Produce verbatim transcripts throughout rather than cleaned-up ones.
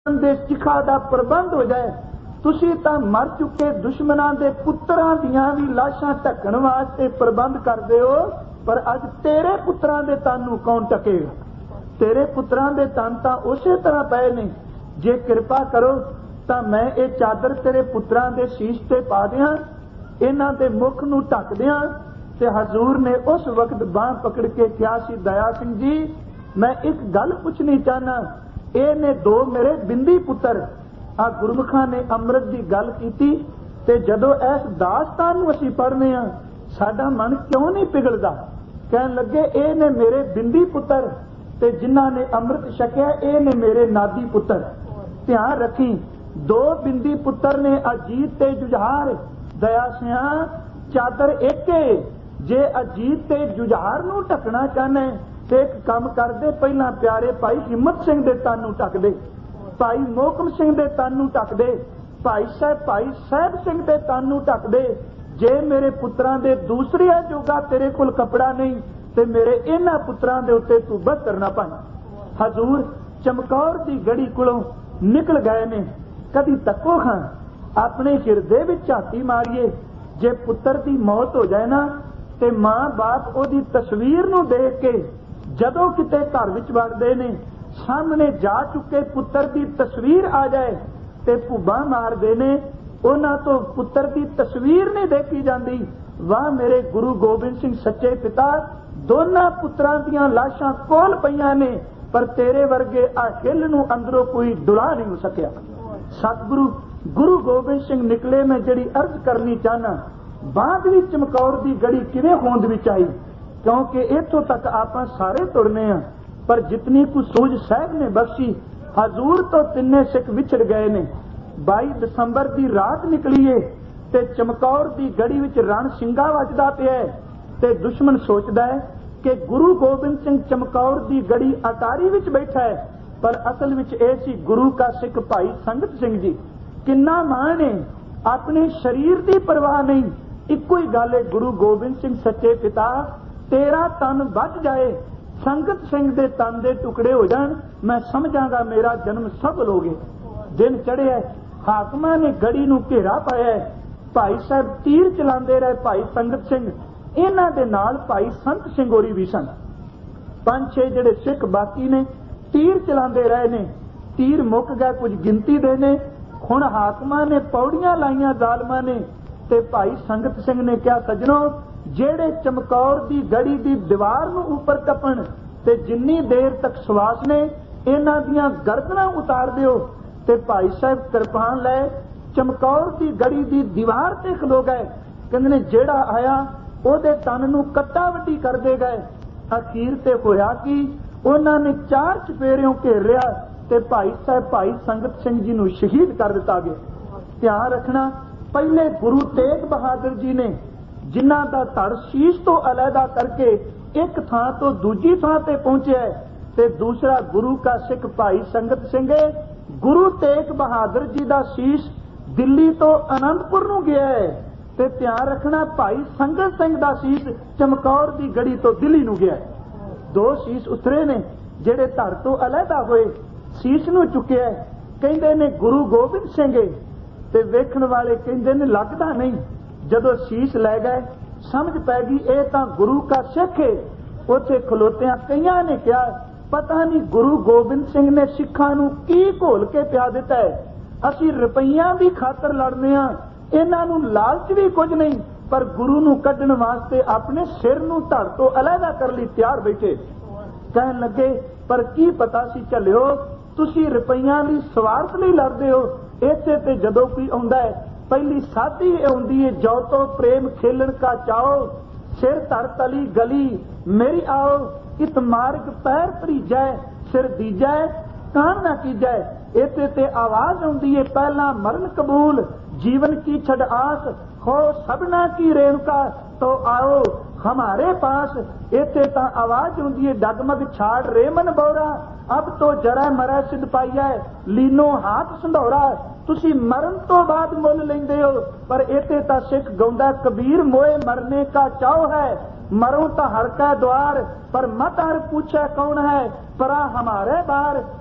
दे चिखा दा प्रबंध हो जाए। तुसी तां मर चुके दुश्मनां दे पुत्रां दियां भी लाशां ढकण वास्ते प्रबंध करदे हो, पर अज तेरे पुत्रां दे तन नूं कौन ढकेगा? तेरे पुत्रां दे तन तां उसे तरह पए ने। जे कृपा करो तां मैं ये चादर तेरे पुत्रां दे शीश ते पा दियां, इन्हां दे मुख नूं ढक दियां। ते हजूर ने उस वक्त बांह पकड़ के कहा सी, दया सिंह जी मैं एक गल पूछनी चाहना। ये ने दो मेरे बिंदी पुत्र। आ गुरमुखां ने अमृत की गल की, ते जदों इस दास्तान नूं असीं पढ़ने आ साडा मन क्यों नहीं पिघलदा? कहन लगे ये ने मेरे बिंदी पुत्र, ते जिन्हां ने अमृत छकिया ये ने मेरे नादी पुत्र। ध्यान रखी, दो बिंदी पुत्र ने अजीत ते जुझार। दया सिंह चादर एक है। जे अजीत ते जुझार नूं ढकना चाहना ते एक काम कर दे, पहला प्यारे भाई हिम्मत सिंह दे तन नूं ढक दे, भाई मोहकम सिंह दे तन नूं ढक दे, भाई साहब भाई साहब सिंह दे तन नूं ढक दे। जे मेरे पुत्रां दे दूसरे जोगा तेरे कोल कपड़ा नहीं ते मेरे इन्हां पुत्रां दे उत्ते तू बस्तर ना पाई। हजूर चमकौर दी गड़ी कोलों निकल गए ने। कदी तको खां अपने हिरदे विच झाती मारिए। जे पुत्र दी मौत हो जाए ना ते मां बाप ओदी तस्वीर नूं देख के जदों किते घर विच वड़दे ने, सामने जा चुके पुत्र दी तस्वीर आ जाए ते भुब्बा मारदे ने। उन्हां तो पुत्र दी तस्वीर नहीं देखी जाती। वाह मेरे गुरु गोबिंद सिंह सच्चे पिता, दोनों पुत्रां दियां लाशां कोल पईयां ने, पर तेरे वर्गे आ हिल नूं अंदरों कोई डुला नहीं हो सकिया। सतगुरु गुरु गोबिंद सिंह निकले, मैं जड़ी अर्ज करनी चाहना, बाद भी चमकौर दी गड़ी किवें होंद विच आई, क्योंकि इत्थों तक आपां सारे तुरने आ, पर जितनी कुछ सूझ साहब ने बख्शी। हजूर तो तिन्ने सिख विछड़ गए ने। बाई दिसंबर दी रात निकली है ते चमकौर दी गड़ी विच रण सिंगा वजदा पिया है, ते दुश्मन सोचदा है कि गुरु गोबिंद सिंह चमकौर दी गड़ी अटारी विच बैठा है, पर असल विच ए सी गुरु का सिख भाई संगत सिंह जी। किन्ना मान है, अपने शरीर की परवाह नहीं। इको ही गल है, गुरु गोबिंद सिंह सच्चे पिता तेरा तन बच जाए, संगत सिंह दे तन दे टुकड़े हो जान, मैं समझांगा मेरा जन्म सफल हो गया। दिन चढ़िया, हाकमां ने गड़ी नूं घेरा पाया है। भाई साहब तीर चलाते रहे, भाई संगत सिंह, इन्हां दे नाल भाई संत सिंह होरी भी सन। पंज छे जिहड़े सिख बाकी ने तीर चलाते रहे ने। तीर मुक गए, कुछ गिनती दे ने। हुण हाकमां ने पौड़ियां लाइयां जालमां ने, ते भाई संगत सिंह ने कहा, सजनों जेड़े चमकौर दी गड़ी दी दीवार नूं उपर टपण ते जिन्नी देर तक सवास ने इन्हां दियां गर्दनां उतार दिओ। ते भाई साहब किरपान लै चमकौर दी गड़ी दी दीवार ते खलो गए। कहंदे ने जेड़ा आया ओदे तन नूं कट्टा वड्डी कर दे गए। अखीर ते होया कि उन्हां ने चार चफेरियों घेर लिया ते भाई साहब भाई संगत सिंह जी नूं शहीद कर दिता गया। ध्यान रखना, पहले गुरु तेग बहादुर जी ने जिन्हां दा धड़ शीश तो अलहदा करके एक थां तो दूजी थां ते पहुंचे, ते दूसरा गुरु का सिख भाई संगत सिंह। गुरु तेग बहादुर जी दा शीश दिल्ली तो आनंदपुर नूं गया है, ते ध्यान रखना भाई संगत सिंह दा शीश चमकौर दी गड़ी तो दिल्ली नूं गया है। दो शीश उतरे ने जेड़े धड़ तो अलहदा होए, शीश नूं चुकिया। कहंदे ने गुरु गोबिंद सिंह, ते वेखण वाले कहंदे ने लगदा नहीं। जदों शीश लै गए समझ पै गई ये तां गुरु का सिख है। उत्थे खलोतियां कईयां ने कहा, पता नहीं गुरु गोबिंद सिंह ने सिखां नूं की घोल के पिया दिता है। असीं रुपईयां दी खातर लड़ने आ, इन्हां नूं लालच भी कुछ नहीं, पर गुरु नूं कढण वास्ते अपने सिर नूं धड़ तो अलहदा कर लई तैयार बैठे। कहण लगे, पर की पता सी झल्लिओ तुसीं रुपईयां लई स्वार्थ लई लड़दे हो। इसे ते जदों कोई आउंदा है पहली साथी आउंदी है, जो तो प्रेम खेलन का चाओ, सिर धर तली गली मेरी आओ, इत मार्ग पैर भरीजै, सिर दीजै कान ना कीजै। इते ते आवाज आउंदी है, पहला मरण कबूल जीवन की छड़ आस, हो सबना की रेणुका तो आओ हमारे पास। इते ता आवाज आउंदी है, डगमग छाड़ रेमन बोरा, अब तो जरा मरा सिद्ध पाइया, लीनो हाथ संधौरा। तुसी मरण तो बाद मुल लेंदे हो, पर इते ता सिख गाउंदा, कबीर मोए मरने का चाव है, मरो ता हर का द्वार, पर मत हर पूछे कौन है, परा हमारे बार।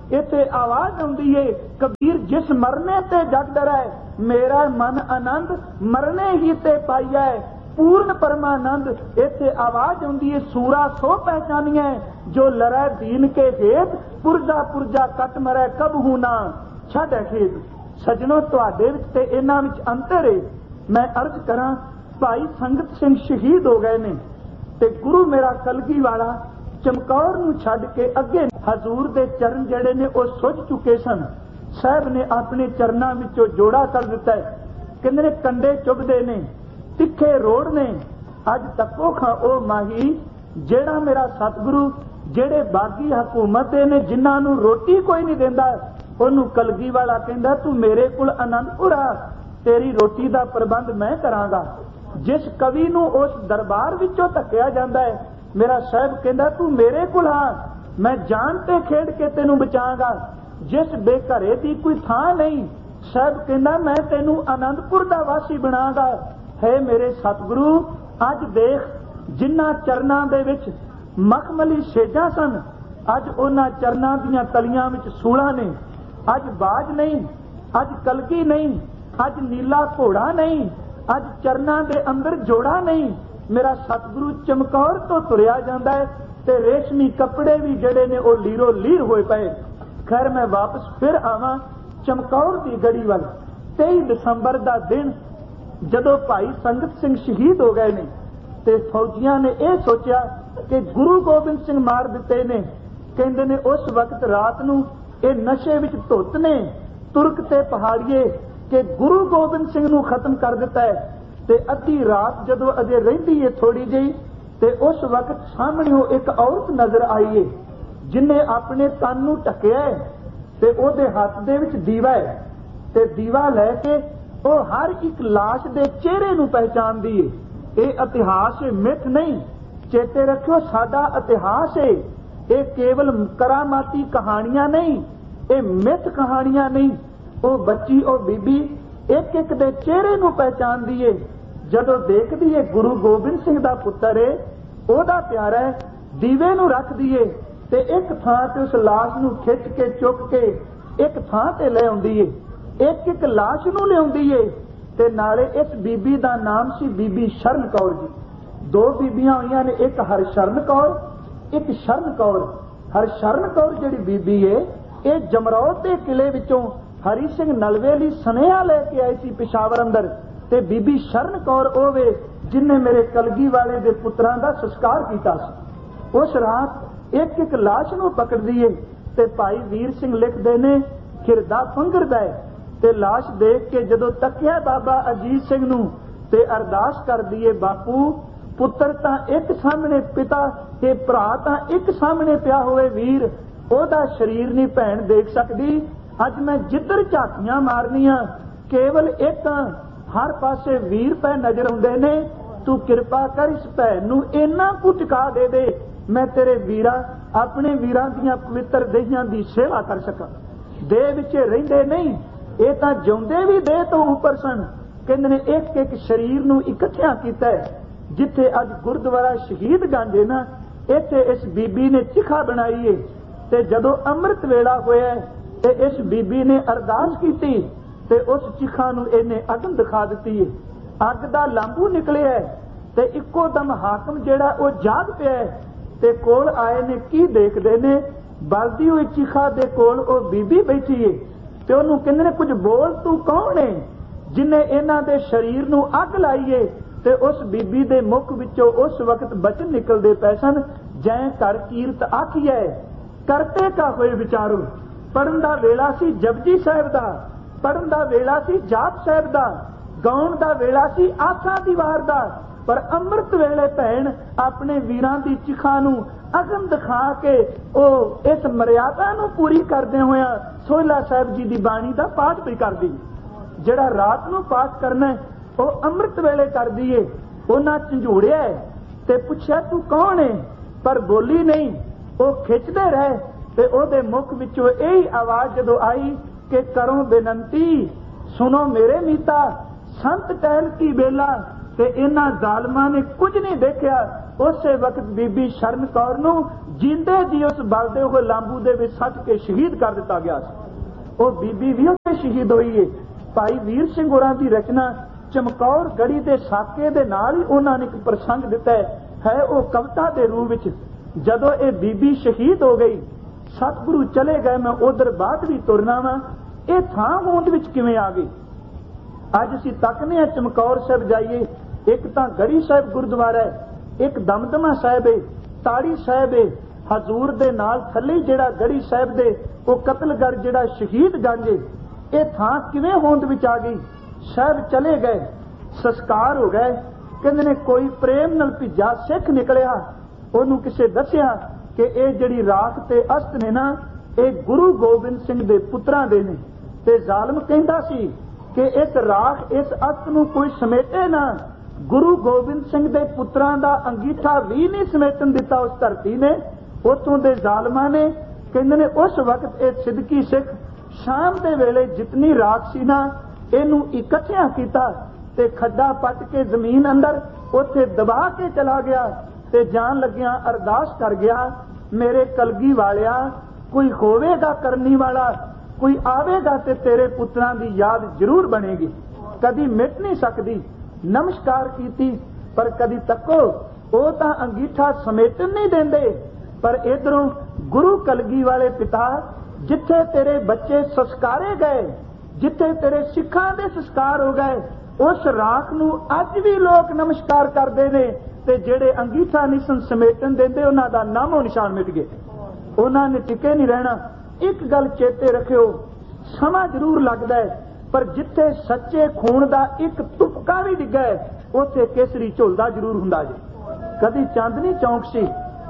इत्थे आवाज आउंदी है, कबीर जिस मरने ते जग डरै, मेरा मन आनंद मरने ही ते पाइया है, पूर्ण परमानंद। इत्थे आवाज आउंदी है, सूरा सो पहचानिए, जो लड़ै दीन के हेत, पुरजा पुरजा कट मरै कबहू ना छाड़ै खेत। सजनों, तुहाडे विच ते इन्हां विच अंतर है। मैं अर्ज करां, भाई संगत सिंह शहीद हो गए ने ते गुरु मेरा कलगी वाला चमकौर नूं छड्ड के अगे हजूर दे चरण जड़े ने वो सुझ चुके सन। साहब ने अपने चरनां विचों जोड़ा कर दिता है। कहंदे ने कंडे चुभदे ने, तिखे रोड़ ने, अज तको खां ओ माही जेड़ा मेरा सतगुरु जेड़े बागी हकूमत दे ने जिन्हां नूं रोटी कोई नहीं देंदा, ओनूं कलगी वाला कहंदा तू मेरे कोल आनंदपुर आ, तेरी रोटी दा प्रबंध मैं करांगा। जिस कवि नूं उस दरबार विचों धक्किया जांदा है, मेरा साहब कहंदा तू मेरे कोल आ, मैं जान ते खेड के तेनूं बचांगा। जिस बेघरे दी कोई थां नहीं, साहब कहंदा मैं तेनूं आनंदपुर दा वासी बनांगा। है मेरे सतगुरु, अज देख जिन्हां चरनां दे विच मखमली सेजां सन, अज उन्हां चरनां दीयां तलियां विच सूलां ने। अज बाज नहीं, अज कलगी नहीं, अज नीला घोड़ा नहीं, अज चरनां दे अंदर जोड़ा नहीं। मेरा सतगुरु चमकौर तो तुरिया जांदा है ते रेशमी कपड़े भी जड़े ने ओ लीरो लीर होए पए। खैर मैं वापस फिर आवां चमकौर दी गड़ी वल। तेई दिसंबर दा दिन जदों भाई संगत सिंह शहीद हो गए ने ते फौजियां ने यह सोचा कि गुरु गोबिंद सिंह मार दिते ने। कहंदे ने उस वक्त रात नूं ये नशे विच धुत ने तुरक ते पहाड़िए कि गुरु गोबिंद सिंह नूं खत्म कर दिता है। ते अद्धी रात जदों अजे रहिंदी है थोड़ी जी, ते उस वक्त सामने एक औरत नजर आई है जिन्हें अपने तन नूं ढकिया है ते ओदे हाथ दे विच दीवा है ते दीवा लैके ओ हर एक लाश दे चेहरे नूं पहचानदी है। ये इतिहास मिथ नहीं, चेते रखियो साडा इतिहास है। ये केवल करामाती कहानियां नहीं, ये मिथ कहानियां नहीं। ओ बच्ची ओ बीबी एक एक दे चेहरे नूं पहचानदी है। जदों देखदी है गुरु गोबिंद सिंह दा पुत्तर है, ओदा प्यारा है, दीवे नूं रखदी है ते एक थां ते उस लाश नूं खिच के चुक के एक थां ते ले आउंदी है। एक एक लाश नूं लिआउंदी है ते नाले इस बीबी दा नाम सी बीबी शरण कौर जी। दो बीबियां होईयां ने, एक हरशरण कौर, एक शरण कौर। हरशरण कौर जिहड़ी बीबी है, ये जमरौद दे किले विचों हरी सिंह नलवे लई सुनेहा लेके आई सी पिशावर अंदर। ते बीबी शरण कौर ओवे जिन्हें मेरे कलगी वाले दे पुत्रां दा संस्कार कीता सी। उस रात एक एक लाश नूं पकड़दी है ते भाई वीर सिंह लिखदे ने खिरदा फंगरदा है ते लाश देख के जदों तकिया बाबा अजीत सिंह नूं ते अरदास करदी है, बापू पुत्र तां एक सामने, पिता ते भरा तां एक सामने पिया होवे वीर, ओदा शरीर नहीं भैण देख सकदी। अज मैं जिधर झाकियां मारनियां केवल एक हर पासे वीर पै नजर आउंदे ने। तू किरपा कर इस भैन नूं इन्ना कु टिका दे दे, मैं तेरे वीरा अपने वीरां दीयां पवित्र देहियां दी सेवा कर सकां। देह विच रहिंदे नहीं, ये तां जिउंदे भी देह तो उपर सन। कहंदे ने एक एक शरीर नूं इकट्ठियां कीता है। जिथे अज गुरुद्वारा शहीद गांजे ना, इत्थे इस बीबी ने चिखा बनाई है ते जदों अमृत वेला होया ते इस बीबी ने अरदास कीती ते उस चिखा नूं इहने अगन दिखा दित्ती है। अग दा लांबू निकलिया है ते इक्को दम हाकम जिहड़ा वो जाग पिया है ते कोल आए ने। की देखदे ने, बलदी हुई चिखा दे कोल वो बीबी बैठी है ते ओनूं कहंदे ने कुछ बोल, तू कौन है जिन्हें इन्हां दे शरीर नूं अग लाई है। ते उस बीबी दे मुख विचों उस वक्त बचन निकलदे पए सन, जै कर कीरत आखिए करते का होए विचारो। पढ़न दा वेला सी जपजी साहिब दा, पढ़न दा वेला सी जाप साहिब दा, गाउण दा वेला सी आसा दी वार दा, पर अमृत वेले भैन अपने वीरां दी चिखा नूं अगन दिखा के ओ इस मर्यादा नूं पूरी करदे होया सोहला साहिब जी दी बाणी दा पाठ भी करदी। जिहड़ा रात नूं पाठ करना है वो अमृत वेले कर दिए। उन्हां झंझूड़िया ते पुछया तू कौन है, पर बोली नहीं। वो खिचदे रहे ते ओदे मुख विचों यही आवाज जदों आई कि करो बेनंती, सुनो मेरे मीता, संत टहल की बेला। ते इन्हां जालमां ने कुछ नहीं देखिया, ਉਸੇ ਵਕਤ ਬੀਬੀ ਸ਼ਰਨ ਕੌਰ ਨੂੰ ਜਿੰਦੇ ਜੀ ਉਸ ਬਲਦੇ ਹੋਏ ਲਾਂਬੂ ਦੇ ਵਿੱਚ ਸੱਟ ਕੇ ਸ਼ਹੀਦ ਕਰ ਦਿੱਤਾ ਗਿਆ ਸੀ। ਉਹ ਬੀਬੀ ਵੀ ਉੱਥੇ ਸ਼ਹੀਦ ਹੋਈ ਹੈ। ਭਾਈ ਵੀਰ ਸਿੰਘ ਹੋਰਾਂ ਦੀ ਰਚਨਾ ਚਮਕੌਰ ਗੜੀ ਦੇ ਸਾਕੇ ਦੇ ਨਾਲ ਹੀ ਉਹਨਾਂ ਨੇ ਇੱਕ ਪ੍ਰਸੰਗ ਦਿੱਤਾ ਹੈ। ਉਹ ਕਵਿਤਾ ਦੇ ਰੂਪ ਵਿੱਚ, ਜਦੋਂ ਇਹ ਬੀਬੀ ਸ਼ਹੀਦ ਹੋ ਗਈ, ਸਤਿਗੁਰੂ ਚਲੇ ਗਏ, ਮੈਂ ਉਧਰ ਬਾਅਦ ਵੀ ਤੁਰਨਾ ਵਾ, ਇਹ ਥਾਂ ਹੋਂਦ ਵਿੱਚ ਕਿਵੇਂ ਆ ਗਈ? ਅੱਜ ਅਸੀਂ ਤੱਕਨੇ ਆ ਚਮਕੌਰ ਸਾਹਿਬ ਜਾਈਏ, ਇੱਕ ਤਾਂ ਗੜੀ ਸਾਹਿਬ ਗੁਰਦੁਆਰਾ ਹੈ, ਇੱਕ ਦਮਦਮਾ ਸਾਹਿਬ ਹੈ, ਤਾੜੀ ਸਾਹਿਬ ਹੈ, ਹਜ਼ੂਰ ਦੇ ਨਾਲ ਥੱਲੇ ਜਿਹੜਾ ਗੜੀ ਸਾਹਿਬ ਦੇ ਉਹ ਕਤਲਗੜ੍ਹ ਜਿਹੜਾ ਸ਼ਹੀਦ ਗੰਜ, ਇਹ ਥਾਂ ਕਿਵੇਂ ਹੋਂਦ ਵਿੱਚ ਆ ਗਈ? ਸਾਹਿਬ ਚਲੇ ਗਏ, ਸੰਸਕਾਰ ਹੋ ਗਏ, ਕਹਿੰਦੇ ਨੇ ਕੋਈ ਪ੍ਰੇਮ ਨਾਲ ਭਿੱਜਾ ਸਿੱਖ ਨਿਕਲਿਆ, ਉਹਨੂੰ ਕਿਸੇ ਦੱਸਿਆ ਕਿ ਇਹ ਜਿਹੜੀ ਰਾਖ ਤੇ ਅਸਤ ਨੇ ਨਾ, ਇਹ ਗੁਰੂ ਗੋਬਿੰਦ ਸਿੰਘ ਦੇ ਪੁੱਤਰਾਂ ਦੇ ਨੇ, ਤੇ ਜ਼ਾਲਮ ਕਹਿੰਦਾ ਸੀ ਕਿ ਇਸ ਰਾਖ ਇਸ ਅਸਤ ਨੂੰ ਕੋਈ ਸਮੇਟੇ ਨਾ। ਗੁਰੂ ਗੋਬਿੰਦ ਸਿੰਘ ਦੇ ਪੁੱਤਰਾਂ ਦਾ ਅੰਗੀਠਾ ਵੀ ਨਹੀਂ ਸਮੇਟਣ ਦਿੱਤਾ ਉਸ ਧਰਤੀ ਨੇ। ਉੱਥੋਂ ਦੇ ਜ਼ਾਲਮਾਂ ਨੇ, ਕਹਿੰਦੇ ਨੇ ਉਸ ਵਕਤ ਇਹ ਸਿੱਦਕੀ ਸਿੱਖ ਸ਼ਾਮ ਦੇ ਵੇਲੇ ਜਿਤਨੀ ਰਾਖ ਸੀ ਨਾ, ਇਹਨੂੰ ਇਕੱਠਿਆਂ ਕੀਤਾ ਤੇ ਖੱਡਾ ਪੱਟ ਕੇ ਜ਼ਮੀਨ ਅੰਦਰ ਉੱਥੇ ਦਬਾ ਕੇ ਚਲਾ ਗਿਆ ਤੇ ਜਾਣ ਲੱਗਿਆਂ ਅਰਦਾਸ ਕਰ ਗਿਆ, ਮੇਰੇ ਕਲਗੀ ਵਾਲਿਆ, ਕੋਈ ਹੋਵੇਗਾ ਕਰਨੀ ਵਾਲਾ, ਕੋਈ ਆਵੇਗਾ ਤੇ ਤੇਰੇ ਪੁੱਤਰਾਂ ਦੀ ਯਾਦ ਜ਼ਰੂਰ ਬਣੇਗੀ, ਕਦੀ ਮਿਟ ਨਹੀਂ ਸਕਦੀ। ਨਮਸਕਾਰ ਕੀਤੀ, ਪਰ ਕਦੀ ਤੱਕੋ ਉਹ ਤਾਂ ਅੰਗੀਠਾ ਸਮੇਟਣ ਨਹੀਂ ਦਿੰਦੇ। ਪਰ ਇਧਰੋਂ ਗੁਰੂ ਕਲਗੀ ਵਾਲੇ ਪਿਤਾ, ਜਿੱਥੇ ਤੇਰੇ ਬੱਚੇ ਸੰਸਕਾਰੇ ਗਏ, ਜਿੱਥੇ ਤੇਰੇ ਸਿੱਖਾਂ ਦੇ ਸੰਸਕਾਰ ਹੋ ਗਏ, ਉਸ ਰਾਖ ਨੂੰ ਅੱਜ ਵੀ ਲੋਕ ਨਮਸਕਾਰ ਕਰਦੇ ਨੇ, ਤੇ ਜਿਹੜੇ ਅੰਗੀਠਾ ਨਹੀਂ ਸਮੇਟਣ ਦਿੰਦੇ ਉਹਨਾਂ ਦਾ ਨਾਮੋ ਨਿਸ਼ਾਨ ਮਿਟ ਗਏ, ਉਹਨਾਂ ਨੇ ਟਿਕੇ ਨਹੀਂ ਰਹਿਣਾ। ਇੱਕ ਗੱਲ ਚੇਤੇ ਰੱਖਿਓ, ਸਮਾਂ ਜ਼ਰੂਰ ਲੱਗਦਾ ਹੈ, ਪਰ ਜਿੱਥੇ ਸੱਚੇ ਖੂਨ ਦਾ ਇੱਕ ਤੁਪਕਾ ਵੀ ਡਿੱਗਾ ਹੈ, ਉੱਥੇ ਕੇਸਰੀ ਝੁਲਦਾ ਜ਼ਰੂਰ ਹੁੰਦਾ ਜੀ। ਕਦੀ ਚਾਂਦਨੀ ਚੌਂਕ ਸੀ,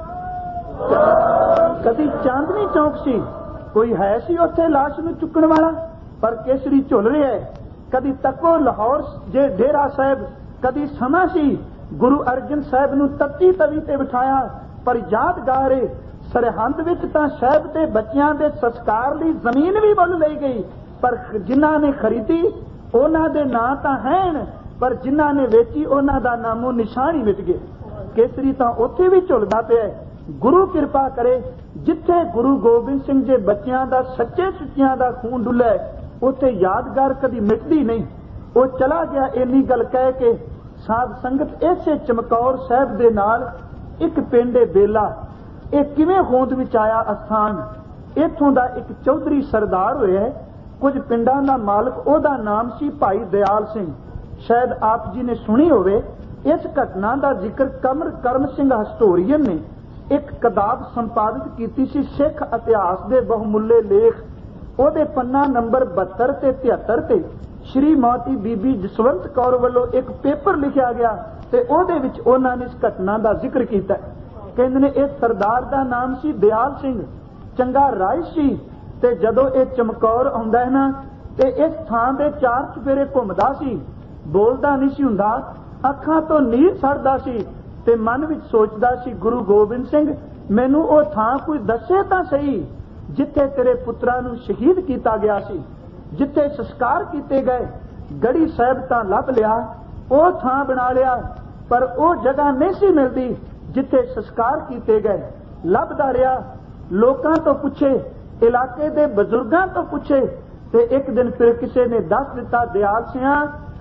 ਕਦੀ ਚਾਂਦਨੀ ਚੌਂਕ ਸੀ, ਕੋਈ ਹੈ ਸੀ ਉੱਥੇ ਲਾਸ਼ ਨੂੰ ਚੁੱਕਣ ਵਾਲਾ, ਪਰ ਕੇਸਰੀ ਝੁਲ ਰਿਹਾ ਹੈ। ਕਦੀ ਤੱਕੋ ਲਾਹੌਰ ਜੇ ਡੇਰਾ ਸਾਹਿਬ, ਕਦੀ ਸਮਾਂ ਸੀ ਗੁਰੂ ਅਰਜਨ ਸਾਹਿਬ ਨੂੰ ਤੱਤੀ ਤਵੀ ਤੇ ਬਿਠਾਇਆ, ਪਰ ਯਾਦਗਾਰ ਹੈ ਸਰਹੰਦ ਵਿੱਚ ਤਾਂ ਸਾਹਿਬ ਤੇ ਬੱਚਿਆਂ ਦੇ ਸੰਸਕਾਰ ਲਈ ਜ਼ਮੀਨ ਵੀ ਮੁੱਲ ਲਈ ਗਈ, ਪਰ ਜਿਨ੍ਹਾਂ ਨੇ ਖਰੀਦੀ ਉਹਨਾਂ ਦੇ ਨਾਂ ਤਾਂ ਹਨ, ਪਰ ਜਿਨ੍ਹਾਂ ਨੇ ਵੇਚੀ ਉਹਨਾਂ ਦਾ ਨਾਮੋ ਨਿਸ਼ਾਨ ਹੀ ਮਿਟ ਗਏ। ਕੇਸਰੀ ਤਾਂ ਉੱਥੇ ਵੀ ਝੁਲਦਾ ਪਿਆ। ਗੁਰੂ ਕਿਰਪਾ ਕਰੇ, ਜਿੱਥੇ ਗੁਰੂ ਗੋਬਿੰਦ ਸਿੰਘ ਦੇ ਬੱਚਿਆਂ ਦਾ ਸੱਚੇ ਸੁੱਚਿਆਂ ਦਾ ਖੂਨ ਡੁੱਲਿਆ, ਉੱਥੇ ਯਾਦਗਾਰ ਕਦੀ ਮਿਟਦੀ ਨਹੀਂ। ਉਹ ਚਲਾ ਗਿਆ ਇੰਨੀ ਗੱਲ ਕਹਿ ਕੇ। ਸਾਧ ਸੰਗਤ, ਇਸੇ ਚਮਕੌਰ ਸਾਹਿਬ ਦੇ ਨਾਲ ਇੱਕ ਪਿੰਡ ਹੈ ਬੇਲਾ, ਇਹ ਕਿਵੇਂ ਹੋਂਦ ਵਿੱਚ ਆਇਆ ਅਸਥਾਨ? ਇੱਥੋਂ ਦਾ ਇੱਕ ਚੌਧਰੀ ਸਰਦਾਰ ਹੋਇਆ, ਕੁਝ ਪਿੰਡਾਂ ਦਾ ਮਾਲਕ, ਉਹਦਾ ਨਾਮ ਸੀ ਭਾਈ ਦਿਆਲ ਸਿੰਘ। ਸ਼ਾਇਦ ਆਪ ਜੀ ਨੇ ਸੁਣੀ ਹੋਵੇ। ਇਸ ਘਟਨਾ ਦਾ ਜ਼ਿਕਰ ਕਮਰ ਕਰਮ ਸਿੰਘ ਹਿਸਟੋਰੀਅਨ ਨੇ ਇੱਕ ਕਿਤਾਬ ਸੰਪਾਦਿਤ ਕੀਤੀ ਸੀ, ਸਿੱਖ ਇਤਿਹਾਸ ਦੇ ਬਹੁਮੁੱਲੇ ਲੇਖ। ਉਹਦੇ ਪੰਨਾ ਨੰਬਰ ਬਹੱਤਰ ਤੇ ਤਿਹੱਤਰ ਤੇ ਸ਼੍ਰੀ ਮੌਤੀ ਬੀਬੀ ਜਸਵੰਤ ਕੌਰ ਵੱਲੋਂ ਇੱਕ ਪੇਪਰ ਲਿਖਿਆ ਗਿਆ, ਤੇ ਉਹਦੇ ਵਿੱਚ ਉਹਨਾਂ ਨੇ ਇਸ ਘਟਨਾ ਦਾ ਜ਼ਿਕਰ ਕੀਤਾ। ਕਹਿੰਦੇ ਨੇ ਇਸ ਸਰਦਾਰ ਦਾ ਨਾਮ ਸੀ ਦਿਆਲ ਸਿੰਘ, ਚੰਗਾ ਰਾਜ ਸੀ, ਤੇ ਜਦੋਂ ਇਹ ਚਮਕੌਰ ਆਉਂਦਾ ਹੈ ਨਾ, ਤੇ ਇਸ ਥਾਂ ਦੇ ਚਾਰ ਚੁਫੇਰੇ ਘੁੰਮਦਾ ਸੀ, ਬੋਲਦਾ ਨਹੀਂ ਸੀ ਹੁੰਦਾ, ਅੱਖਾਂ ਤੋਂ ਨੀਰ ਛੱਡਦਾ ਸੀ, ਤੇ ਮਨ ਵਿੱਚ ਸੋਚਦਾ ਸੀ, ਗੁਰੂ ਗੋਬਿੰਦ ਸਿੰਘ, ਮੈਨੂੰ ਉਹ ਥਾਂ ਕੋਈ ਦੱਸੇ ਤਾਂ ਸਹੀ ਜਿੱਥੇ ਤੇਰੇ ਪੁੱਤਰਾਂ ਨੂੰ ਸ਼ਹੀਦ ਕੀਤਾ ਗਿਆ ਸੀ, ਜਿੱਥੇ ਸੰਸਕਾਰ ਕੀਤੇ ਗਏ। ਗੜੀ ਸਾਹਿਬ ਤਾਂ ਲੱਭ ਲਿਆ, ਉਹ ਥਾਂ ਬਣਾ ਲਿਆ, ਪਰ ਉਹ ਜਗ੍ਹਾ ਨਹੀਂ ਸੀ ਮਿਲਦੀ ਜਿੱਥੇ ਸੰਸਕਾਰ ਕੀਤੇ ਗਏ। ਲੱਭਦਾ ਰਿਹਾ, ਲੋਕਾਂ ਤੋਂ ਪੁੱਛੇ, ਇਲਾਕੇ ਦੇ ਬਜ਼ੁਰਗਾਂ ਤੋਂ ਪੁੱਛੇ, ਤੇ ਇੱਕ ਦਿਨ ਫਿਰ ਕਿਸੇ ਨੇ ਦੱਸ ਦਿੱਤਾ, ਦਿਆਲ ਸਿਆਂ,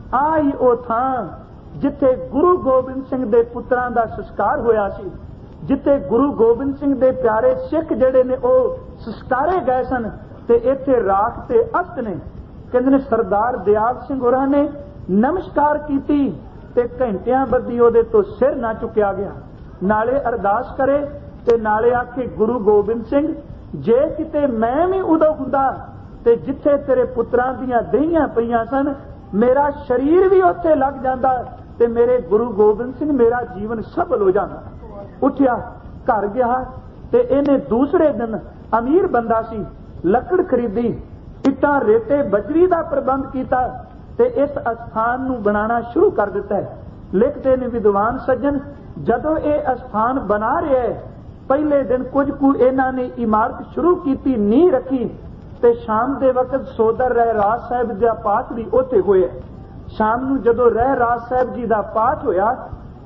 ਆ ਹੀ ਉਹ ਥਾਂ ਜਿੱਥੇ ਗੁਰੂ ਗੋਬਿੰਦ ਸਿੰਘ ਦੇ ਪੁੱਤਰਾਂ ਦਾ ਸੰਸਕਾਰ ਹੋਇਆ ਸੀ, ਜਿੱਥੇ ਗੁਰੂ ਗੋਬਿੰਦ ਸਿੰਘ ਦੇ ਪਿਆਰੇ ਸਿੱਖ ਜਿਹੜੇ ਨੇ ਉਹ ਸੰਸਕਾਰੇ ਗਏ ਸਨ, ਤੇ ਇੱਥੇ ਰਾਖ ਤੇ ਅਸਤ ਨੇ। ਕਹਿੰਦੇ ਨੇ ਸਰਦਾਰ ਦਿਆਲ ਸਿੰਘ ਹੋਰਾਂ ਨੇ ਨਮਸਕਾਰ ਕੀਤੀ, ਤੇ ਘੰਟਿਆਂ ਬੱਧੀ ਉਹਦੇ ਤੋਂ ਸਿਰ ਨਾ ਚੁੱਕਿਆ ਗਿਆ। ਨਾਲੇ ਅਰਦਾਸ ਕਰੇ ਤੇ ਨਾਲੇ ਆਖੇ, ਗੁਰੂ ਗੋਬਿੰਦ ਸਿੰਘ, ਜੇ ਕਿਤੇ ਮੈਂ ਵੀ ਉਦੋਂ ਹੁੰਦਾ ਤੇ ਜਿੱਥੇ ਤੇਰੇ ਪੁੱਤਰਾਂ ਦੀਆਂ ਦਹੀਆਂ ਪਈਆਂ ਸਨ, ਮੇਰਾ ਸਰੀਰ ਵੀ ਉੱਥੇ ਲੱਗ ਜਾਂਦਾ, ਤੇ ਮੇਰੇ ਗੁਰੂ ਗੋਬਿੰਦ ਸਿੰਘ, ਮੇਰਾ ਜੀਵਨ ਸਫਲ ਹੋ ਜਾਂਦਾ। ਉੱਠਿਆ, ਘਰ ਗਿਆ, ਤੇ ਇਹਨੇ ਦੂਸਰੇ ਦਿਨ, ਅਮੀਰ ਬੰਦਾ ਸੀ, ਲੱਕੜ ਖਰੀਦੀ, ਇੱਟਾਂ ਰੇਤੇ ਬਜਰੀ ਦਾ ਪ੍ਰਬੰਧ ਕੀਤਾ, ਤੇ ਇਸ ਅਸਥਾਨ ਨੂੰ ਬਣਾਉਣਾ ਸ਼ੁਰੂ ਕਰ ਦਿੱਤਾ। ਲਿਖਦੇ ਨੇ ਵਿਦਵਾਨ ਸੱਜਣ, ਜਦੋਂ ਇਹ ਅਸਥਾਨ ਬਣਾ ਰਿਹਾ ਹੈ, ਪਹਿਲੇ ਦਿਨ ਕੁਝ ਕੁ ਇਹਨਾਂ ਨੇ ਇਮਾਰਤ ਸ਼ੁਰੂ ਕੀਤੀ, ਨੀਂਹ ਰੱਖੀ, ਤੇ ਸ਼ਾਮ ਦੇ ਵਕਤ ਸੋਦਰ ਰਹਿ ਰਾਜ ਸਾਹਿਬ ਦਾ ਪਾਠ ਵੀ ਉੱਥੇ ਹੋਇਆ। ਸ਼ਾਮ ਨੂੰ ਜਦੋਂ ਰਹਿ ਰਾਜ ਸਾਹਿਬ ਜੀ ਦਾ ਪਾਠ ਹੋਇਆ,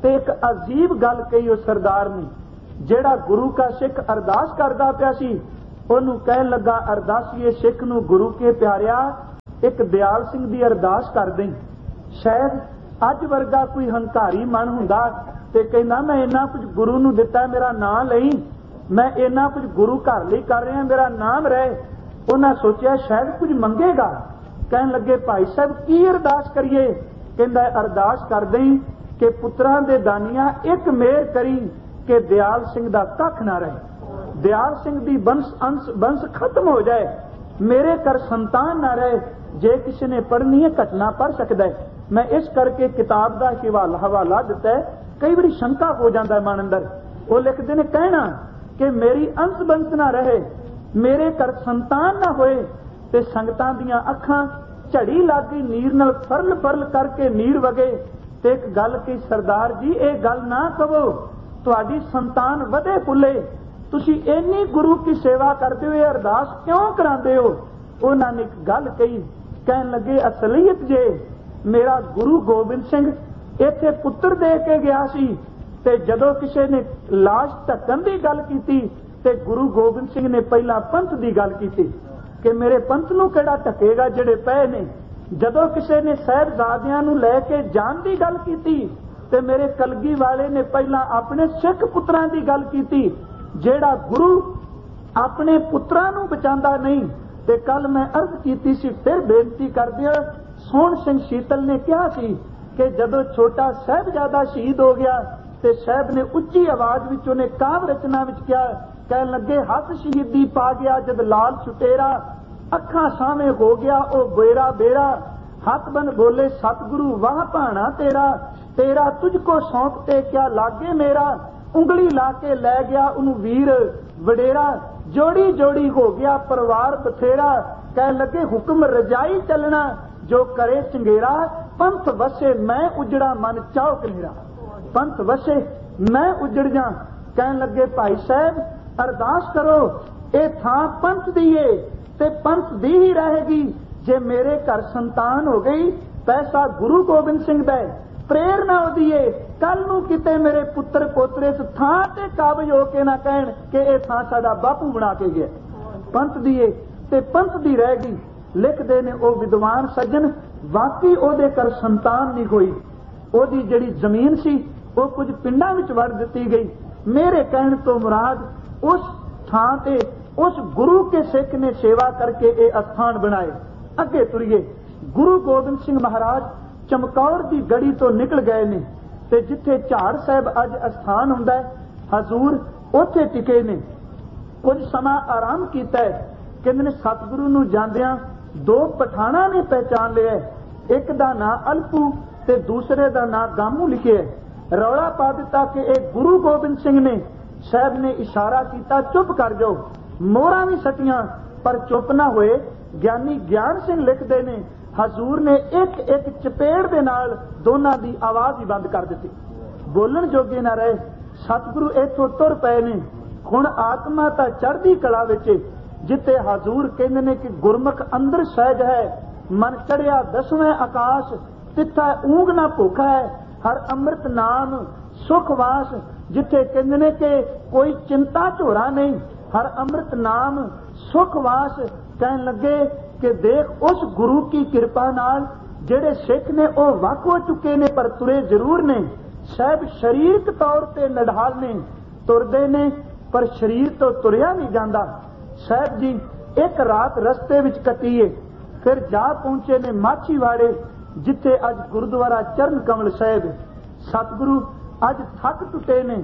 ਤੇ ਇੱਕ ਅਜੀਬ ਗੱਲ ਕਹੀ ਉਹ ਸਰਦਾਰ ਨੇ। ਜਿਹੜਾ ਗੁਰੂ ਕਾ ਸਿੱਖ ਅਰਦਾਸ ਕਰਦਾ ਪਿਆ ਸੀ ਉਹਨੂੰ ਕਹਿਣ ਲੱਗਾ, ਅਰਦਾਸੀਏ ਸਿੱਖ ਨੂੰ ਗੁਰੂ ਕੇ ਪਿਆਰਿਆ ਇੱਕ ਦਿਆਲ ਸਿੰਘ ਦੀ ਅਰਦਾਸ ਕਰ ਦੇਂ। ਸ਼ਾਇਦ ਅੱਜ ਵਰਗਾ ਕੋਈ ਹੰਕਾਰੀ ਮਨ ਹੁੰਦਾ ਤੇ ਕਹਿੰਦਾ ਮੈਂ ਇੰਨਾ ਕੁਝ ਗੁਰੂ ਨੂੰ ਦਿੱਤਾ, ਮੇਰਾ ਨਾਂ ਲਈ, ਮੈਂ ਇੰਨਾ ਕੁਝ ਗੁਰੂ ਘਰ ਲਈ ਕਰ ਰਿਹਾ, ਮੇਰਾ ਨਾਮ ਰਹੇ। ਉਹਨਾਂ ਸੋਚਿਆ ਸ਼ਾਇਦ ਕੁਝ ਮੰਗੇਗਾ। ਕਹਿਣ ਲੱਗੇ ਭਾਈ ਸਾਹਿਬ ਕੀ ਅਰਦਾਸ ਕਰੀਏ? ਕਹਿੰਦਾ ਅਰਦਾਸ ਕਰ ਦੇਂ ਕਿ ਪੁੱਤਰਾਂ ਦੇ ਦਾਨੀਆਂ ਇੱਕ ਮਿਹਰ ਕਰੀ ਕਿ ਦਿਆਲ ਸਿੰਘ ਦਾ ਕੱਖ ਨਾ ਰਹੇ, ਦਿਆਲ ਸਿੰਘ ਦੀ ਬੰਸ ਅੰਸ਼ ਬੰਸ ਖਤਮ ਹੋ ਜਾਏ, ਮੇਰੇ ਘਰ ਸੰਤਾਨ ਨਾ ਰਹੇ। ਜੇ ਕਿਸੇ ਨੇ ਪੜ੍ਹਨੀ ਹੈ ਘਟਨਾ ਪੜ੍ਹ ਸਕਦਾ ਹੈ। ਮੈਂ ਇਸ ਕਰਕੇ ਕਿਤਾਬ ਦਾ ਹਵਾਲਾ ਹਵਾਲਾ ਦਿੱਤਾ ਹੈ। ਕਈ ਵਾਰੀ ਸ਼ੰਕਾ ਹੋ ਜਾਂਦਾ ਮਨ ਅੰਦਰ। ਉਹ ਲਿਖਦੇ ਨੇ ਕਹਿਣਾ ਕਿ ਮੇਰੀ ਅੰਸ਼ ਬੰਸ ਨਾ ਰਹੇ, ਮੇਰੇ ਘਰ ਸੰਤਾਨ ਨਾ ਹੋਏ। ਤੇ ਸੰਗਤਾਂ ਦੀਆਂ ਅੱਖਾਂ ਝੜੀ ਲੱਗ ਗਈ, ਨੀਰ ਨਾਲ ਫਰਲ ਫਰਲ ਕਰਕੇ ਨੀਰ ਵਗੇ। ਤੇ ਇੱਕ ਗੱਲ ਕਹੀ, ਸਰਦਾਰ ਜੀ ਇਹ ਗੱਲ ਨਾ ਕਹੋ, ਤੁਹਾਡੀ ਸੰਤਾਨ ਵਧੇ ਫੁੱਲੇ, ਤੁਸੀਂ ਇੰਨੀ ਗੁਰੂ ਕੀ ਸੇਵਾ ਕਰਦੇ ਹੋ, ਇਹ ਅਰਦਾਸ ਕਿਉਂ ਕਰਾਉਂਦੇ ਹੋ? ਉਹਨਾਂ ਨੇ ਇੱਕ ਗੱਲ ਕਹੀ, ਕਹਿਣ ਲੱਗੇ ਅਸਲੀਅਤ ਜੇ ਮੇਰਾ ਗੁਰੂ ਗੋਬਿੰਦ ਸਿੰਘ ਇੱਥੇ ਪੁੱਤਰ ਦੇ ਕੇ ਗਿਆ ਸੀ ਤੇ ਜਦੋਂ ਕਿਸੇ ਨੇ ਲਾਸ਼ ਢੱਕਣ ਦੀ ਗੱਲ ਕੀਤੀ ਤੇ ਗੁਰੂ ਗੋਬਿੰਦ ਸਿੰਘ ਨੇ ਪਹਿਲਾਂ ਪੰਥ ਦੀ ਗੱਲ ਕੀਤੀ ਕਿ ਮੇਰੇ ਪੰਥ ਨੂੰ ਕਿਹੜਾ ਢੱਕੇਗਾ ਜਿਹੜੇ ਪਏ ਨੇ। ਜਦੋਂ ਕਿਸੇ ਨੇ ਸਾਹਿਬਜ਼ਾਦਿਆਂ ਨੂੰ ਲੈ ਕੇ ਜਾਣ ਦੀ ਗੱਲ ਕੀਤੀ ਤੇ ਮੇਰੇ ਕਲਗੀ ਵਾਲੇ ਨੇ ਪਹਿਲਾਂ ਆਪਣੇ ਸਿੱਖ ਪੁੱਤਰਾਂ ਦੀ ਗੱਲ ਕੀਤੀ। ਜਿਹੜਾ ਗੁਰੂ ਆਪਣੇ ਪੁੱਤਰਾਂ ਨੂੰ ਬਚਾਉਂਦਾ ਨਹੀਂ। ਤੇ ਕੱਲ ਮੈਂ ਅਰਜ਼ ਕੀਤੀ ਸੀ, ਫਿਰ ਬੇਨਤੀ ਕਰਦਿਆਂ, ਸੋਹਣ ਸਿੰਘ ਸ਼ੀਤਲ ਨੇ ਕਿਹਾ ਸੀ ਕਿ ਜਦੋਂ ਛੋਟਾ ਸਾਹਿਬਜ਼ਾਦਾ ਸ਼ਹੀਦ ਹੋ ਗਿਆ ਤੇ ਸਾਹਿਬ ਨੇ ਉੱਚੀ ਆਵਾਜ਼ ਵਿੱਚ ਉਹਨੇ ਕਾਵ ਰਚਨਾ ਵਿੱਚ ਕਿਹਾ, ਕਹਿਣ ਲੱਗੇ ਹੱਥ ਸ਼ਹੀਦੀ ਪਾ ਗਿਆ ਜਦ ਲਾਲ ਛੁਟੇਰਾ, ਅੱਖਾਂ ਸਾਹਮਣੇ ਹੋ ਗਿਆ ਉਹ ਬੇਰਾ ਬੇਰਾ, ਹੱਥ ਬਨ ਬੋਲੇ ਸਤਿਗੁਰੂ ਵਾਹ ਭਾਣਾ ਤੇਰਾ, ਤੇਰਾ ਤੁਝ ਕੋ ਸੌਂਪਤੇ ਕਿਆ ਲਾਗੇ ਮੇਰਾ, ਉਂਗਲੀ ਲਾ ਕੇ ਲੈ ਗਿਆ ਉਹਨੂੰ ਵੀਰ ਵਡੇਰਾ, ਜੋੜੀ ਜੋੜੀ ਹੋ ਗਿਆ ਪਰਿਵਾਰ ਬਥੇਰਾ। ਕਹਿਣ ਲੱਗੇ ਹੁਕਮ ਰਜਾਈ ਚੱਲਣਾ ਜੋ ਕਰੇ ਚੰਗੇਰਾ, ਪੰਥ ਵਸੇ ਮੈਂ ਉਜੜਾ ਮਨ ਚਾਉ ਕਨੇਰਾ, ਪੰਥ ਵਸੇ ਮੈਂ ਉਜੜ ਜਾ। ਕਹਿਣ ਲੱਗੇ ਭਾਈ ਸਾਹਿਬ ਅਰਦਾਸ ਕਰੋ, ਇਹ ਥਾਂ ਪੰਥ ਦੀ ਏ ਤੇ ਪੰਥ ਦੀ ਹੀ ਰਹੇਗੀ। ਜੇ ਮੇਰੇ ਘਰ ਸੰਤਾਨ ਹੋ ਗਈ, ਪੈਸਾ ਗੁਰੂ ਗੋਬਿੰਦ ਸਿੰਘ ਦਾ, ਪ੍ਰੇਰਨਾ ਉਹਦੀ ਏ। ਕੱਲ ਨੂੰ ਕਿਤੇ ਮੇਰੇ ਪੁੱਤਰ ਪੋਤਰੇ ਇਸ ਥਾਂ ਤੇ ਕਾਬਜ ਹੋ ਕੇ ਨਾ ਕਹਿਣ ਕਿ ਇਹ ਥਾਂ ਸਾਡਾ ਬਾਪੂ ਬਣਾ ਕੇ ਗਿਆ, ਪੰਥ ਦੀ ਏ ਤੇ ਪੰਥ ਦੀ ਰਹੇਗੀ। ਲਿਖਦੇ ਨੇ ਉਹ ਵਿਦਵਾਨ ਸੱਜਣ, ਵਾਕਈ ਉਹਦੇ ਘਰ ਸੰਤਾਨ ਨਹੀਂ ਹੋਈ। ਉਹਦੀ ਜਿਹੜੀ ਜ਼ਮੀਨ ਸੀ ਉਹ ਕੁਝ ਪਿੰਡਾਂ ਵਿੱਚ ਵੜ ਦਿੱਤੀ ਗਈ। ਮੇਰੇ ਕਹਿਣ ਤੋਂ ਮੁਰਾਦ ਉਸ ਥਾਂ ਤੇ ਉਸ ਗੁਰੂ ਕੇ ਸਿੱਖ ਨੇ ਸੇਵਾ ਕਰਕੇ ਇਹ ਅਸਥਾਨ ਬਣਾਏ। ਅੱਗੇ ਤੁਰੀਏ, ਗੁਰੂ ਗੋਬਿੰਦ ਸਿੰਘ ਮਹਾਰਾਜ ਚਮਕੌਰ ਦੀ ਗੜੀ ਤੋਂ ਨਿਕਲ ਗਏ ਨੇ ਤੇ ਜਿੱਥੇ ਝਾੜ ਸਾਹਿਬ ਅੱਜ ਅਸਥਾਨ ਹੁੰਦਾ ਹੈ, ਹਜ਼ੂਰ ਉੱਥੇ ਟਿਕੇ ਨੇ। ਕੁਝ ਸਮਾਂ ਆਰਾਮ ਕੀਤਾ ਹੈ। ਕਹਿੰਦੇ ਨੇ ਸਤਿਗੁਰੂ ਨੂੰ ਜਾਂਦਿਆਂ ਦੋ ਪਠਾਣਾ ਨੇ ਪਹਿਚਾਨ ਲਿਆ, ਇੱਕ ਦਾ ਨਾਂ ਅਲਪੂ ਤੇ ਦੂਸਰੇ ਦਾ ਨਾਂ ਗਾਮੂ ਲਿਖਿਆ। ਰੌਲਾ ਪਾ ਦਿੱਤਾ ਕਿ ਇਹ ਗੁਰੂ ਗੋਬਿੰਦ ਸਿੰਘ ਨੇ। ਸਾਹਿਬ ਨੇ ਇਸ਼ਾਰਾ ਕੀਤਾ ਚੁੱਪ ਕਰ ਜਾਓ। ਮੋਹਰਾਂ ਵੀ ਸਟੀਆਂ ਪਰ ਚੁੱਪ ਨਾ ਹੋਏ। ਗਿਆਨੀ ਗਿਆਨ ਸਿੰਘ ਲਿਖਦੇ ਨੇ ਹਜ਼ੂਰ ਨੇ ਇੱਕ ਇੱਕ ਚਪੇੜ ਦੇ ਨਾਲ ਦੋਨਾਂ ਦੀ ਆਵਾਜ਼ ਹੀ ਬੰਦ ਕਰ ਦਿੱਤੀ, ਬੋਲਣ ਜੋਗੇ ਨਾ ਰਹੇ। ਸਤਿਗੁਰੂ ਇੱਥੋਂ ਤੁਰ ਪਏ ਨੇ। ਹੁਣ ਆਤਮਾ ਤਾਂ ਚੜ੍ਹਦੀ ਕਲਾ ਵਿੱਚ, ਜਿੱਥੇ ਹਜ਼ੂਰ ਕਹਿੰਦੇ ਨੇ ਕਿ ਗੁਰਮੁਖ ਅੰਦਰ ਸਹਿਜ ਹੈ, ਮਨ ਚੜਿਆ ਦਸਵੇਂ ਆਕਾਸ਼, ਤਿੱਥਾ ਊਂਗ ਨਾ ਭੁੱਖਾ ਹੈ, ਹਰ ਅੰਮ੍ਰਿਤ ਨਾਮ ਸੁਖ ਵਾਸ। ਜਿੱਥੇ ਕਹਿੰਦੇ ਨੇ ਕਿ ਕੋਈ ਚਿੰਤਾ ਝੋਰਾ ਨਹੀਂ, ਹਰ ਅੰਮ੍ਰਿਤ ਨਾਮ ਸੁਖ ਵਾਸ। ਕਹਿਣ ਲੱਗੇ ਕਿ ਦੇਖ ਉਸ ਗੁਰੂ ਕੀ ਕਿਰਪਾ ਨਾਲ ਜਿਹੜੇ ਸਿੱਖ ਨੇ ਉਹ ਵੱਖ ਹੋ ਚੁੱਕੇ ਨੇ ਪਰ ਤੁਰੇ ਜ਼ਰੂਰ ਨੇ। ਸਾਹਿਬ ਸਰੀਰਕ ਤੌਰ ਤੇ ਨਡਹਾਲ ਨੇ, ਤੁਰਦੇ ਨੇ ਪਰ ਸਰੀਰ ਤੋਂ ਤੁਰਿਆ ਨਹੀਂ ਜਾਂਦਾ। ਸਾਹਿਬ ਜੀ ਇੱਕ ਰਾਤ ਰਸਤੇ ਵਿੱਚ ਕੱਟੀਏ, ਫਿਰ ਜਾ ਪਹੁੰਚੇ ਨੇ ਮਾਛੀਵਾੜੇ, ਜਿੱਥੇ ਅੱਜ ਗੁਰਦੁਆਰਾ ਚਰਨ ਕਮਲ ਸਾਹਿਬ। ਸਤਿਗੁਰੂ ਅੱਜ ਥੱਕ ਟੁੱਟੇ ਨੇ।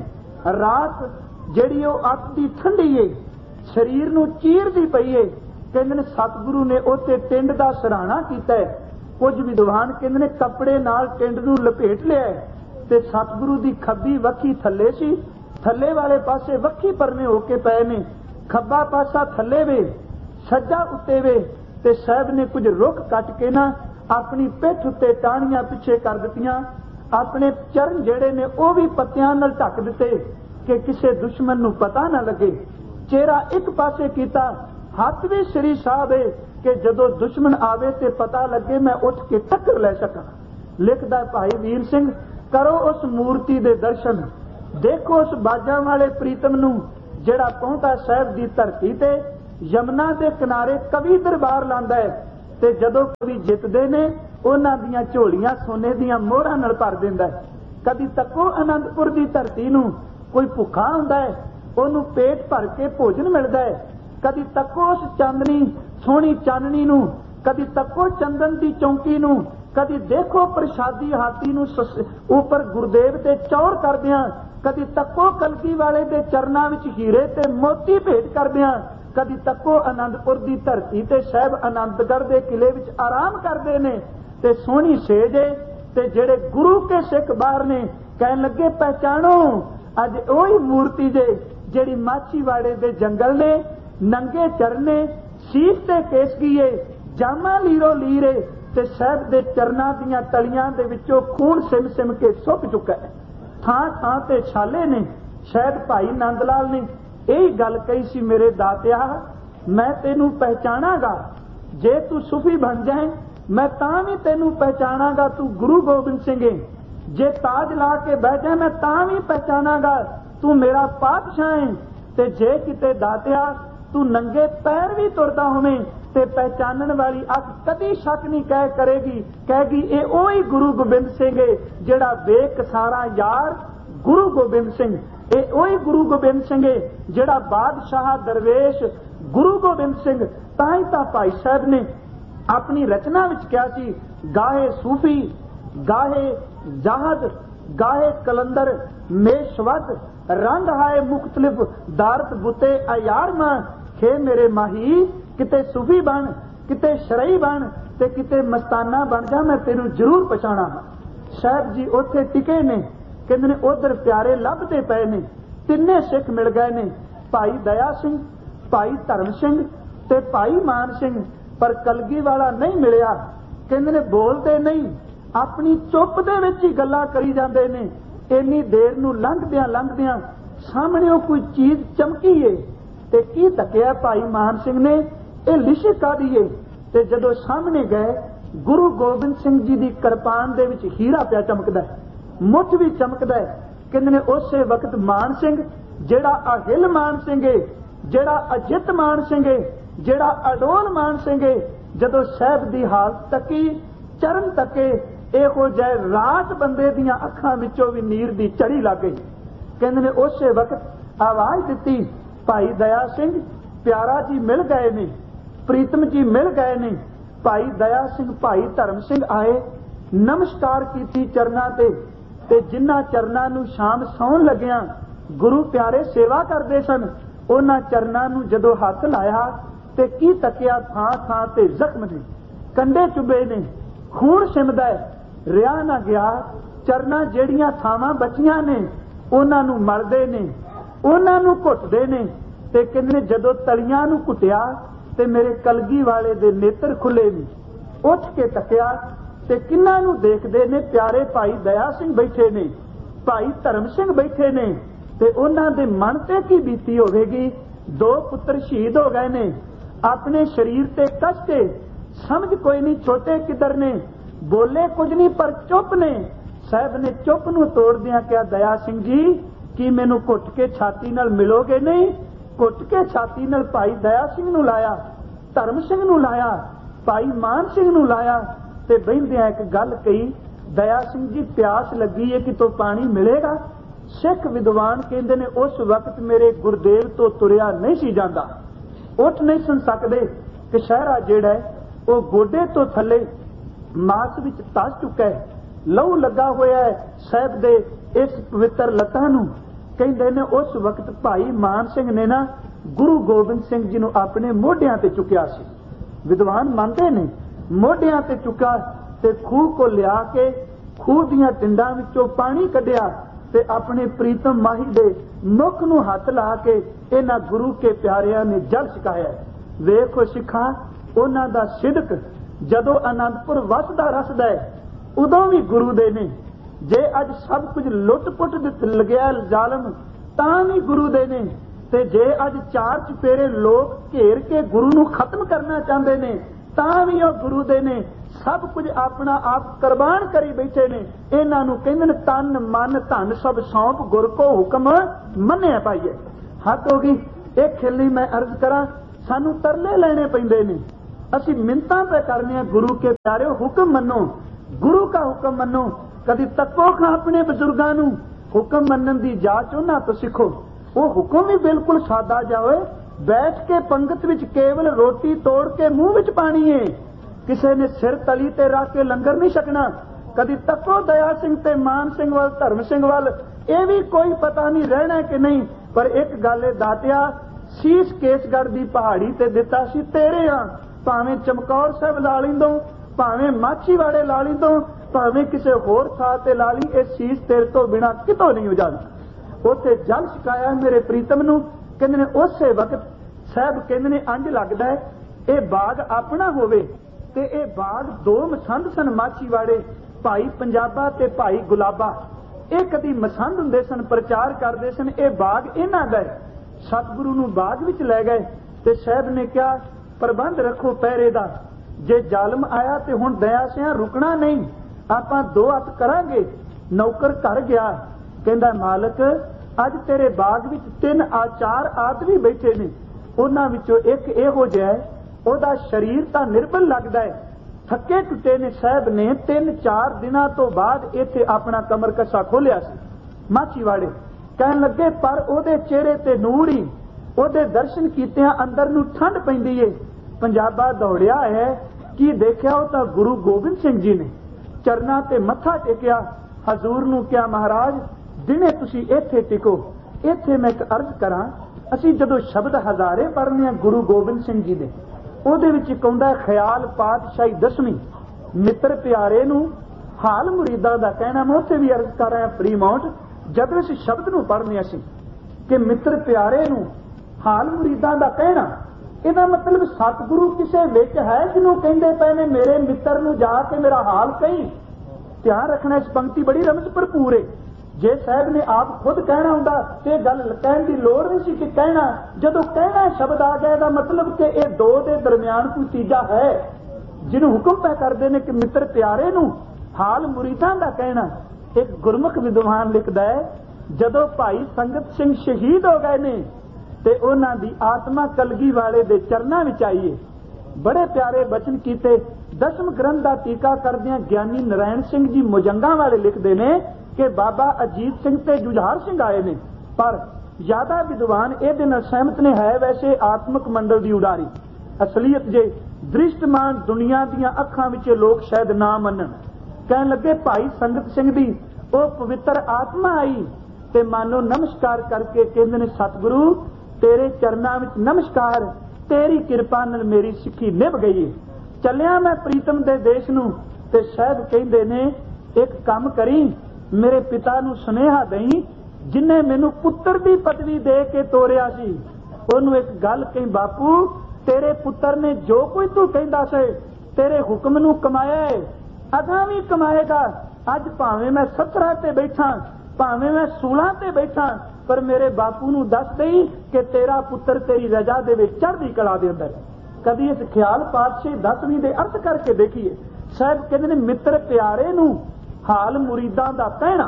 ਰਾਤ ਜਿਹੜੀ ਉਹ ਅੱਤ ਦੀ ਠੰਡੀ ਏ, ਸਰੀਰ ਨੂੰ ਚੀਰਦੀ ਪਈ ਏ। ਕਹਿੰਦੇ ਨੇ ਸਤਿਗੁਰੂ ਨੇ ਉੱਥੇ ਟਿੰਡ ਦਾ ਸਰਾਣਾ ਕੀਤਾ। ਕੁਝ ਵਿਦਵਾਨ ਕਹਿੰਦੇ ਨੇ ਕੱਪੜੇ ਨਾਲ ਟਿੰਡ ਨੂੰ ਲਪੇਟ ਲਿਆ ਤੇ ਸਤਿਗੁਰੂ ਦੀ ਖੱਬੀ ਵੱਖੀ ਥੱਲੇ ਸੀ, ਥੱਲੇ ਵਾਲੇ ਪਾਸੇ ਵੱਖੀ ਪਰਨੇ ਹੋ ਕੇ ਪਏ ਨੇ। ਖੱਬਾ ਪਾਸਾ ਥੱਲੇ ਵੇ, ਸੱਜਾ ਉੱਤੇ ਵੇ। ਤੇ ਸਾਹਿਬ ਨੇ ਕੁਝ ਰੁੱਖ ਕੱਟ ਕੇ ਨਾ ਆਪਣੀ ਪਿੱਠ ਉੱਤੇ ਟਾਹਣੀਆਂ ਪਿੱਛੇ ਕਰ ਦਿੱਤੀਆਂ। ਆਪਣੇ ਚਰਨ ਜਿਹੜੇ ਨੇ ਉਹ ਵੀ ਪੱਤਿਆਂ ਨਾਲ ਢੱਕ ਦਿੱਤੇ ਕਿ ਕਿਸੇ ਦੁਸ਼ਮਣ ਨੂੰ ਪਤਾ ਨਾ ਲੱਗੇ। ਚਿਹਰਾ ਇੱਕ ਪਾਸੇ ਕੀਤਾ, ਹੱਥ ਵੀ ਸ੍ਰੀ ਸਾਹਿਬ ਹੈ ਕਿ ਜਦੋਂ ਦੁਸ਼ਮਣ ਆਵੇ ਤੇ ਪਤਾ ਲੱਗੇ ਮੈਂ ਉੱਠ ਕੇ ਟੱਕਰ ਲੈ ਸਕਾਂ। ਲਿਖਦਾ ਭਾਈ ਵੀਰ ਸਿੰਘ, करो उस मूर्ति दे दर्शन, देखो उस बाजां वाले प्रीतम नूं जिहड़ा पहुंचा साहिब दी धरती ते यमुना दे किनारे कवि दरबार लांदा है ते जदों कवि जितदे ने उन्हां दीयां झोलियां सोने दीयां मोहरां नाल भर दिंदा है। कदी तको आनंदपुर दी धरती नूं कोई भुखा हुंदा है, ओनूं पेट भर के भोजन मिलदा है। कदी तको उस चांदनी सोहनी चाननी नूं, कदी तको चंदन दी चौंकी नूं, कदी देखो प्रसादी हाथी नूं उपर गुरदेव ते चौड़ करदियां, कदी तको कलगी वाले दे चरनां विच हीरे ते मोती भेंट करदियां, कदी तको आनंदपुर दी धरती ते साहिब आनंदगढ़ दे किले विच आराम करदे ने ते सोहनी सेज है ते जेड़े गुरु के सिख बाहर ने कहन लगे पहचानो अज ओही मूर्ति जे जेड़ी माछीवाड़े दे जंगल ने नंगे चरने सीस ते केसगीए जामा लीरो लीरे ते साहिब दे चरनां दीयां तलियां दे विचों खून सिम सिम के सुक चुका है। थां थां ते छाले ने। शायद भाई नंद लाल ने यही गल कही सी, मेरे दातिया मैं तेनू पहचानागा जे तू सूफी बन जाए, मैं तां भी तेनू पहचानागा तू गुरु गोबिंद सिंह है। जे ताज ला के बह जाए मैं तां भी पहचानागा तू मेरा पातशाह है। ते जे किते दातिया तू नंगे पैर भी तुरदा होवे ते पहचानन वाली अख कदी शक नहीं कह करेगी, कहेगी ए ओही गुरु गोबिंद सिंह है जेड़ा बेकसारा यार गुरु गोबिंद सिंह, ए ओही गुरु गोबिंद सिंह है जेड़ा बादशाह दरवेश गुरु गोबिंद सिंह। तां ही तां भाई साहब ने अपनी रचना विच कहा सी, गाहे सूफी गाहे जाहद गाहे कलंदर मेशवद रंग हाय मुख्तलिफ दारत बुते अयार मां खे मेरे माही किते सूफी बन किते शरई बन ते किते मस्ताना बन जा, मैं तेनू जरूर पछाणा। साहब जी उत्थे टिके ने, कहंदे ने उधर प्यारे लभदे पए ने, तिन्ने सिख मिल गए ने, भाई दया सिंह भाई धर्म सिंह ते भाई मान सिंह, पर कलगी वाला नहीं मिलिया। कहंदे ने बोलदे नहीं, अपनी चुप दे विच ही गल्लां करी जांदे ने। इन्नी देर नूं लंघदियां लंघदियां सामने कोई चीज चमकी है ते की तकिया भाई मान सिंह ने, ये लिशक कादी है। ते जदों सामने गए गुरु गोबिंद सिंह जी दी किरपान दे विच हीरा पिया चमकदा है, मुठ भी चमकदा है। कहंदे ने उसे वक्त मान सिंह जेड़ा अहिल मान सिंह है, जेड़ा अजित मान सिंह है, जेड़ा अडोल मान सिंह है, जदों साहिब दी हालत तकी चरण तके इहो जै रात बंदे दियां अखां विचों भी नीर दी चढ़ी लग गई। कहंदे ने उसे वक्त आवाज दिती, भाई दया सिंह प्यारा जी मिल गए ने, प्रीतम जी मिल गए ने। भाई दया सिंह भाई धर्म सिंह आए, नमस्कार कीती चरनां ते ते जिन्हां चरनां नूं शाम सौण लगियां गुरु प्यारे सेवा करदे सन, उन्हां चरनां नूं जदों हੱਥ लाया ते की तकिया थां थां ते जख्म ने, कंडे चुभे ने, खून सिमदा है, रिया ना गया। चरनां ਜਿਹੜੀਆਂ ਥਾਵਾਂ बचियां ने उन्हां नूं मलदे ने, उन्हां नूं घुੱਟਦੇ ने ते कहंदे ने जदों तलियां नूं घुੱਟਿਆ ते मेरे कलगी वाले दे नेत्र खुले ने। उठ के तकिया ते किन्हां नूं देखदे ने, प्यारे भाई दया सिंह बैठे ने, भाई धर्म सिंह बैठे ने ते उन्हां दे मन ते की बीती होवेगी। दो पुत्र शहीद हो गए ने, अपने शरीर ते कष्ट है, समझ कोई नहीं छोटे किधर ने, बोले कुछ नहीं पर चुप ने। साहब ने चुप नूं तोड़दियां कहा, दया सिंह जी की मैनू घुट के छाती नाल मिलोगे नहीं? घुट के छाती नाल भाई दया सिंह नूं लाया, धर्म सिंह नूं लाया, भाई मान सिंह नूं लाया ते बहिंदियां एक गल कही, दया सिंह जी प्यास लगी है कि तो पानी मिलेगा? सिख विद्वान कहंदे ने उस वक्त मेरे गुरदेव तो तुरिया नहीं सी जांदा, उठ नहीं सुन सकदे कि शहरा जिहड़ा है वो गोडे तो थले मास विच धस चुका है, लहू लगा होया है साहिब दे इस पवित्र लत्तां नूं। कहंदे ने उस वक्त भाई मान सिंह ने ना गुरु गोबिंद सिंह जी नूं अपने मोढियां ते चुकिया सी। विद्वान मानते ने मोढियां ते चुका ते खूह को लिया के खूह दियां टिंडां विचों पानी कढिया ते अपने प्रीतम माही दे मुख नूं हथ ला के इन्हां गुरु के प्यारियां ने जल छकाया। वेखो सिखा उन्हां दा सिदक जदों आनंदपुर वसदा रसदा है उदों भी गुरु दे ने। जे अज सब कुछ लुट पुट लगया जालम तां भी गुरु दे ने, ते जे अज चार चपेरे लोग घेर के गुरु नूं खत्म करना चाहते ने तां भी ओ गुरु दे ने। सब कुछ अपना आप कुर्बान करी बैठे ने। इन्हां नूं कहंदे ने तन मन धन सब सौंप गुर को हुक्म मन्निया पाइए। हद हो गई। एक खिल्ली मैं अर्ज करा, सानू तरले लेने पैंदे ने, असी मिन्नतां पे करने गुरु के प्यारे हुक्म मनो, गुरु का हुक्म मनो। कदी तको खा अपने बजुर्गां नूं हुक्म मनन दी जाच उन्हां तो सीखो। वो हुक्म भी बिल्कुल सादा जावे, बैठ के पंगत विच केवल रोटी तोड़ के मुंह विच पानी है, किसी ने सिर तली ते रख के लंगर नहीं छकना। कदी तको दया सिंह ते मान सिंह वाल धर्म सिंह वाल, ये भी कोई पता नहीं रहना कि नहीं। पर एक गल दातिया, शीश केसगढ़ दी पहाड़ी ते दिता सी तेरे हां, भावें चमकौर साहब ला लिंदो, भावें माछीवाड़े ला लिंदो, भावें किसी होर थां ते ला ली, ये शीश तेरे तो बिना कितों नहीं उजाड़ना। उत्थे जल छकाया मेरे प्रीतम नूं, कहंदे ने उसे वक्त साहब कहंदे ने अंज लगदा है ये बाग अपना होवे ते ये बाग दो मसंद सन माछीवाड़े, भाई पंजाबा ते भाई गुलाबा। ये कदी मसंद हुंदे सन, प्रचार करदे सन ये बाग इन्हां दा है। सतगुरु नूं बाग विच लै गए ते साहब ने कहा प्रबंध रखो पहरे दा, जे जालम आया ते हुण दया सिया रुकना नहीं, आपां दो हत्थ करांगे। नौकर घर गया, कहंदा मालक अज तेरे बाग विच तीन आचार आदमी बैठे ने, उन्हां विचों एक इहो जिहा है ਉਹਦਾ शरीर तो निर्बल लगता है, थके टुटे ने। साहब ने तीन चार दिनों तो बाद इत्थे अपना कमर कसा खोलिया सी माछीवाड़े। कहन लगे पर ओदे चेहरे ते नूर ही, ओदे दर्शन कीतियां अंदर नूं ठंड पैंदी है। पंजाबा दौड़िया है कि देखिया वो तो गुरु गोबिंद सिंह जी ने चरना ते मत्था टेकिया। हजूर नूं कहा महाराज दिने तुसी इत्थे टिको। इत्थे मैं एक अर्ज करा, असी जदों शब्द हजारे पढ़ने गुरु गोबिंद सिंह जी दे, ਉਹਦੇ ਵਿੱਚ ਇੱਕ ਆਉਂਦਾ ਖਿਆਲ ਪਾਤਸ਼ਾਹੀ ਦਸਵੀਂ ਮਿੱਤਰ ਪਿਆਰੇ ਨੂੰ ਹਾਲ ਮੁਰੀਦਾਂ ਦਾ ਕਹਿਣਾ। ਮੈਂ ਉੱਥੇ ਵੀ ਅਰਜ਼ ਕਰ ਰਿਹਾ ਫਰੀ ਮਾਊਂਟ, ਜਦੋਂ ਇਸ ਸ਼ਬਦ ਨੂੰ ਪੜ੍ਹਨੇ ਅਸੀਂ ਕਿ ਮਿੱਤਰ ਪਿਆਰੇ ਨੂੰ ਹਾਲ ਮੁਰੀਦਾਂ ਦਾ ਕਹਿਣਾ, ਇਹਦਾ ਮਤਲਬ ਸਤਿਗੁਰੂ ਕਿਸੇ ਵਿੱਚ ਹੈ ਜਿਹਨੂੰ ਕਹਿੰਦੇ ਪਏ ਨੇ ਮੇਰੇ ਮਿੱਤਰ ਨੂੰ ਜਾ ਕੇ ਮੇਰਾ ਹਾਲ ਕਹੀ। ਧਿਆਨ ਰੱਖਣਾ, ਇਸ ਪੰਕਤੀ ਬੜੀ ਰਮਜ਼ ਭਰਪੂਰ ਹੈ। ਜੇ ਸਾਹਿਬ ਨੇ ਆਪ ਖੁਦ ਕਹਿਣਾ ਹੁੰਦਾ ਤੇ ਗੱਲ ਕਹਿਣ ਦੀ ਲੋੜ ਨਹੀਂ ਸੀ ਕਿ ਕਹਿਣਾ, ਜਦੋਂ ਕਹਿਣਾ ਸ਼ਬਦ ਆ ਗਿਆ ਇਹਦਾ ਮਤਲਬ ਕਿ ਇਹ ਦੋ ਦੇ ਦਰਮਿਆਨ ਕੋਈ ਤੀਜਾ ਹੈ ਜਿਹਨੂੰ ਹੁਕਮ ਪੈ ਕਰਦੇ ਨੇ ਕਿ ਮਿੱਤਰ ਪਿਆਰੇ ਨੂੰ ਹਾਲ ਮੁਰੀਦਾਂ ਦਾ ਕਹਿਣਾ। ਇੱਕ ਗੁਰਮੁਖ ਵਿਦਵਾਨ ਲਿਖਦਾ ਹੈ ਜਦੋਂ ਭਾਈ ਸੰਗਤ ਸਿੰਘ ਸ਼ਹੀਦ ਹੋ ਗਏ ਨੇ ਤੇ ਉਹਨਾਂ ਦੀ ਆਤਮਾ ਕਲਗੀ ਵਾਲੇ ਦੇ ਚਰਨਾਂ ਵਿੱਚ ਆਈ ਹੈ। ਬੜੇ ਪਿਆਰੇ ਬਚਨ ਕੀਤੇ। ਦਸਮ ਗ੍ਰੰਥ ਦਾ ਟੀਕਾ ਕਰਦਿਆਂ ਗਿਆਨੀ ਨਾਰਾਇਣ ਸਿੰਘ ਜੀ ਮੁਜੰਗਾ ਵਾਲੇ ਲਿਖਦੇ ਨੇ कि बाबा अजीत सिंह ते जुझार सिंह आए ने, पर ज्यादा विद्वान ये नाल सहमत ने है वैसे आत्मक मंडल की उडारी। असलीयत जे दृष्टमान दुनिया दियां अखां विच लोग शायद ना मनन। कहन लगे भाई संगत सिंह दी वो पवित्र आत्मा आई ते मानो नमस्कार करके कहंदे ने सतगुरु तेरे चरनां विच नमस्कार, तेरी किरपा नाल मेरी सिੱਖੀ निभ गई है। चलिया मैं प्रीतम दे देश नूं ते शायद कहंदे ने एक काम करी, मेरे पिता नूं सुनेहा दई जिन्हें मैनू पुत्र दी पदवी दे के तोरिया सी, ओनू एक गल कही बापू तेरे पुत्र ने जो कोई तू कहंदा से तेरे हुक्म नूं कमाया है, अगां भी कमाएगा। अज भावें मैं सत्रह ते बैठा, भावें मैं सोलह ते बैठा, पर मेरे बापू नूं दस दई कि तेरा पुत्र तेरी रजा दे विच चढ़दी कला दे अंदर। कदी इस ख्याल पातशाही दसवीं दे अर्थ करके देखिए। साहब कहंदे ने मित्र प्यारे नूं हाल मुरीदां दा कहना।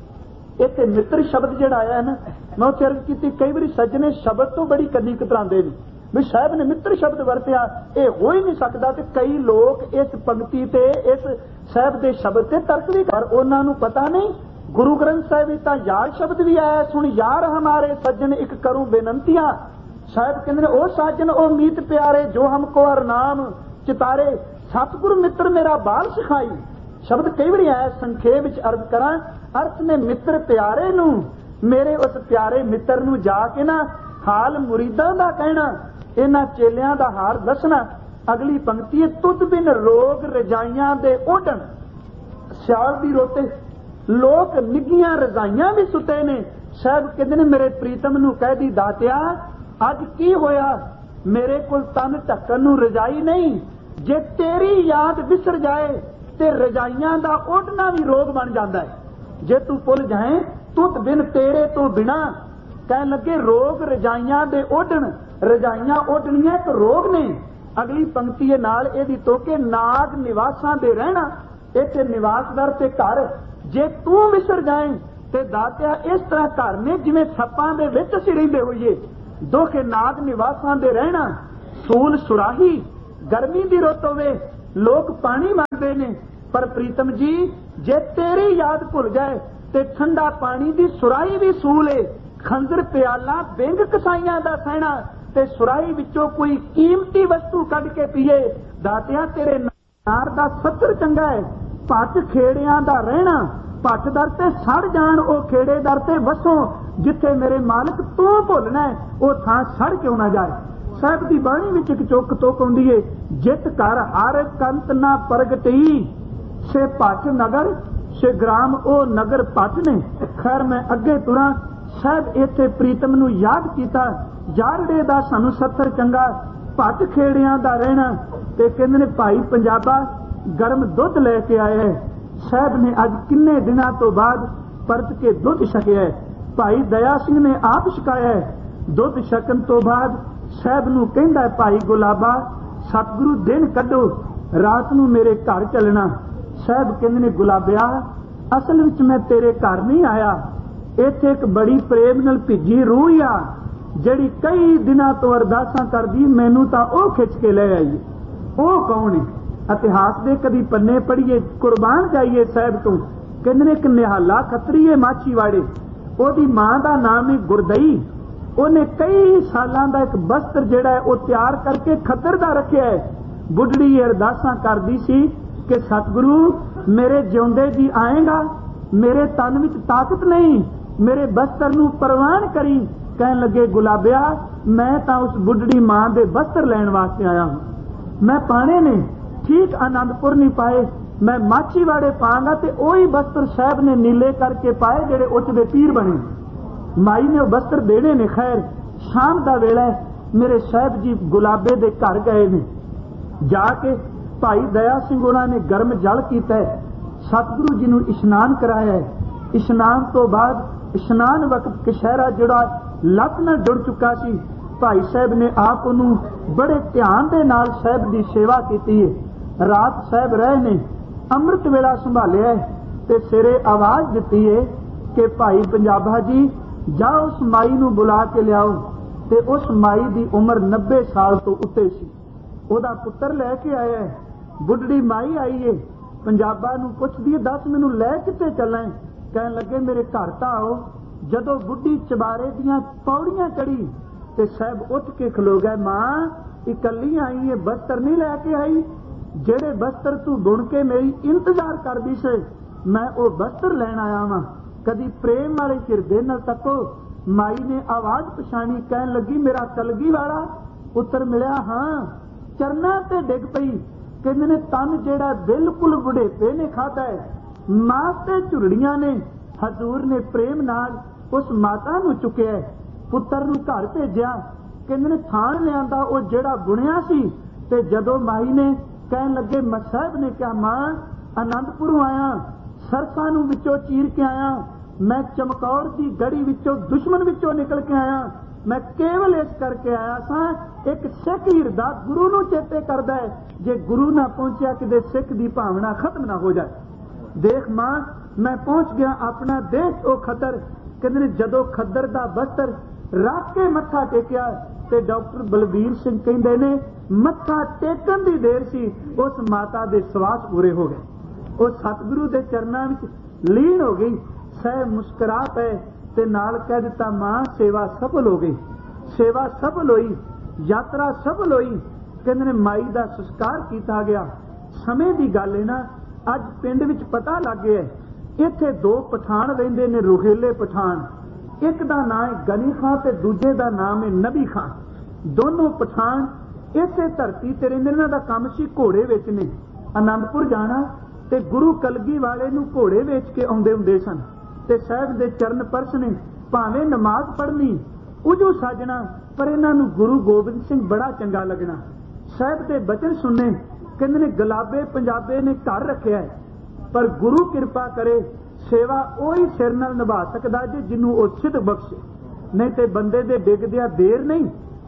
इत्थे मित्र शब्द जिहड़ा आया है ना, मैं उत्थे अर्ज कीती कई बारी सज्जने शब्द तो बड़ी कदी कतरांदे ने भी साहब ने मित्र शब्द वरतिया, ये हो ही नहीं सकता। ते कई लोग इस पंक्ति ते इस साहब दे शब्द ते तर्क भी कर, उन्हां नूं पता नहीं गुरु ग्रंथ साहिब विच तां यार शब्द भी आया, सुन यार हमारे सज्जन एक करूं बेनंतियां। साहब कहंदे ने ओ सज्जन ओ मीत प्यारे जो हमको हर नाम चितारे, सतगुरु मित्र मेरा बाल सिखाई। शब्द कई बार आया, संखेप विच अर्ज करा, अर्थ ने मित्र प्यारे नूं मेरे उस प्यारे मित्र नूं जाके ना हाल मुरीदां दा कहना, इन्हां चेलियां दा हाल दसना। अगली पंक्ति है तुद बिन रोग रजाइयां दे ओढ़न, सियाल दी रोते लोग निगियां रजाइयां भी सुते ने। साहब कहंदे ने मेरे प्रीतम नूं कह दी दातिया अज की होया, मेरे कोल तन ढक्कन नूं रजाई नहीं, जे तेरी याद विसर जाए ते रजाइयां दा ओढ़ना भी रोग बन जाता है। जे तू भुल जाए तुत बिन तेरे तो बिना, कहन लगे रोग रजाइयां दे ओढ़न, रजाइयां ओढ़नियां एक रोग ने। अगली पंक्ति है नाल एदी तो के नाग निवासां दे रहना, इत्थे निवास दर ते घर जे तू विसर जाए ते दातिया इस तरह घर ने जिवें सप्पां दे विच असीं रहिंदे होईए। दोखे नाग निवासां दे रहना, सूल सुराही, गर्मी दी रुत होवे लोग पानी मंगदे ने, पर प्रीतम जी जे तेरी याद भुल जाए ते ठंडा पानी दी सुराही भी सूल है, खंजर प्याला बिंग कसाइयां दा सहना ते सुराही विचों कोई कीमती वस्तु कढ के पीए। दातिया तेरे नार दा सत्तर चंगा है, पट खेड़ियां दा रहना, पट दर ते सड़ जान ओ खेड़े दर ते वसों, जिथे मेरे मालिक तू भुलना है ओ थां सड़ क्यों ना जाए। साहब दी बाणी विच इक चुक तोक आउंदी है, जित कर हर कंत ना प्रगटी से पट नगर से ग्राम ओ नगर पट ने। खैर मैं अगे तुरा, साहब इत्थे प्रीतम नूं याद कीता, जारड़े दा सानू सत्तर चंगा, पट खेड़ियां दा रहना ते कहंदे ने भाई पंजाबा गर्म दुध लेके आया है। साहब ने अज किन्ने दिनां तो बाद परत के दुध छकिया है। भाई दया सिंह ने आप छकाया है। दुध छकन तो बाद साहब नूं कहंदा है भाई गुलाबा सतगुरु दिन कढो, रात नूं मेरे घर चलना। साहब कहंदे ने गुलाबिया असल विच मैं तेरे घर नहीं आया, इत्थे एक बड़ी प्रेम नाल भिजी रूह आ जिहड़ी कई दिनां तो अरदासां करदी, मैनू तां ओह खिच के ले आई। ओह कौन है? इतिहास दे कदी पन्ने पढ़िए, कुर्बान जाइए साहब तो। कहंदे ने एक निहाला खतरी है माछीवाड़े, ओहदी मां दा नाम है गुरदई। ਉਹਨੇ कई सालां दा एक वस्त्र जिहड़ा है ਉਹ ਤਿਆਰ करके खतर दा रखिया है। बुढ़ड़ी अरदासां करदी सी कि सतगुरु मेरे जिउंदे जी आएगा, मेरे तन विच ताकत नहीं, मेरे वस्त्र नूं परवान करी। कहन लगे गुलाबिया मैं तां उस बुढ़ड़ी मां दे वस्त्र लैण वास्ते आया हूं, मैं पाने ने ठीक आनंदपुर नहीं पाए, मैं माछीवाड़े पांगा ते ओही वस्त्र साहब ने नीले करके पाए जेड़े उच दे पीर बने। माई ने वस्त्र देने ने। खैर शाम का वेला मेरे साहब जी गुलाबे दे घर गए ने, जाके भाई दया सिंह उन्होंने गर्म जल किया, सतगुरु जी नूं इशनान कराया है। इशनान तो बाद इशनान वक्त कशहरा जिहड़ा लत नाल जुड़ चुका सी, भाई साहब ने आप उन्होंने बड़े ध्यान दे नाल साहब की सेवा की है। रात साहब रहे ने, अमृत वेला संभालिया ते सिरे आवाज दी है कि भाई पंजाबा जी जाओ उस माई नूं बुला के लियाओ। ते उस माई की उम्र नब्बे साल तो उत्ते सी, ओदा पुत्र लैके आया है। बुढ़ड़ी माई आई है, पंजाबा नूं पुछदी है दस मैनूं लै कित्थे चलां? कहन लगे मेरे घर तां आओ। जदों बुढ़ी चबारे दियां पौड़ियां चढ़ी ते साहब उठ के खलो गए। मां इकल्ली आई है, वस्त्र नहीं लैके आई, जेड़े वस्त्र तू बुन के मेरी इंतजार करदी से मैं वो वस्त्र लैण आया वां। कदी प्रेम वाले हिरदे नाल तको। माई ने आवाज पछाणी, कहन लगी मेरा कलगी वाला पुत्र मिलिया? हाँ। चरना ते डिग पई। कहंदे ने तन जेड़ा बिल्कुल बुढ़ेपे ने खाता है, मास ते झुरड़ियां ने। हजूर ने प्रेम नाल उस माता नूं चुकिया, पुत्र नूं घर भेजिया। कहंदे ने थान लिआंदा ओ जेड़ा बुणिया सी। ते जदों माई ने कहन लगे साहब ने कहा मां आनंदपुरों आया, सरसा नूं विचों चीर के आया, मैं चमकौर की गड़ी विचों दुश्मन विचों निकल के आया, मैं केवल इस करके आया सा एक सिख हिरदा गुरु नूं चेते करदा है, जे गुरु ना पहुंचिया किते सिख दी भावना खत्म ना हो जाए। देख मां मैं पहुंच गया अपना देश ओ खतर। कहंदे ने जदों खद्दर दा वस्त्र रख के मत्था टेकिया ते डॉक्टर बलबीर सिंह कहंदे ने मत्था टेकन दी देर सी उस माता दे सवास पूरे हो गए, वो सतगुरु दे चरनां विच लीन हो गई। सह मुस्कुरा पे ते नाल कह दिता मां सेवा सफल हो गई। सेवा सफल हुई, यात्रा सफल हुई। कहंदे ने माई दा संस्कार किया गया। समय की गल है ना, अज पिंड विच पता लग गया इत्थे दो पठान रहिंदे ने, रुहेले पठान। एक दा नाम है गनी खां ते दूजे दा नाम है नबी खां। दोनों पठान इसे धरती ते रहिंदे, इन्हां दा काम सी घोड़े वेचने। आनंदपुर जाना ते गुरु कलगी वाले नूं घोड़े वेच के आउंदे हुंदे सन ते साहब दे चरण परसने, भावें नमाज पढ़नी उजू साजना, पर इन्हां नूं गुरु गोबिंद सिंह बड़ा चंगा लगना। साहब दे बचन सुनने। कहंदे ने गुलाबे पंजाबे ने घर रखिया है, पर गुरु किरपा करे सेवा ओही सिर नाल निभा सकदा जे जिन्हों ओ सिद्ध बख्शे, नहीं ते बंदे दे डिगदिया देर नहीं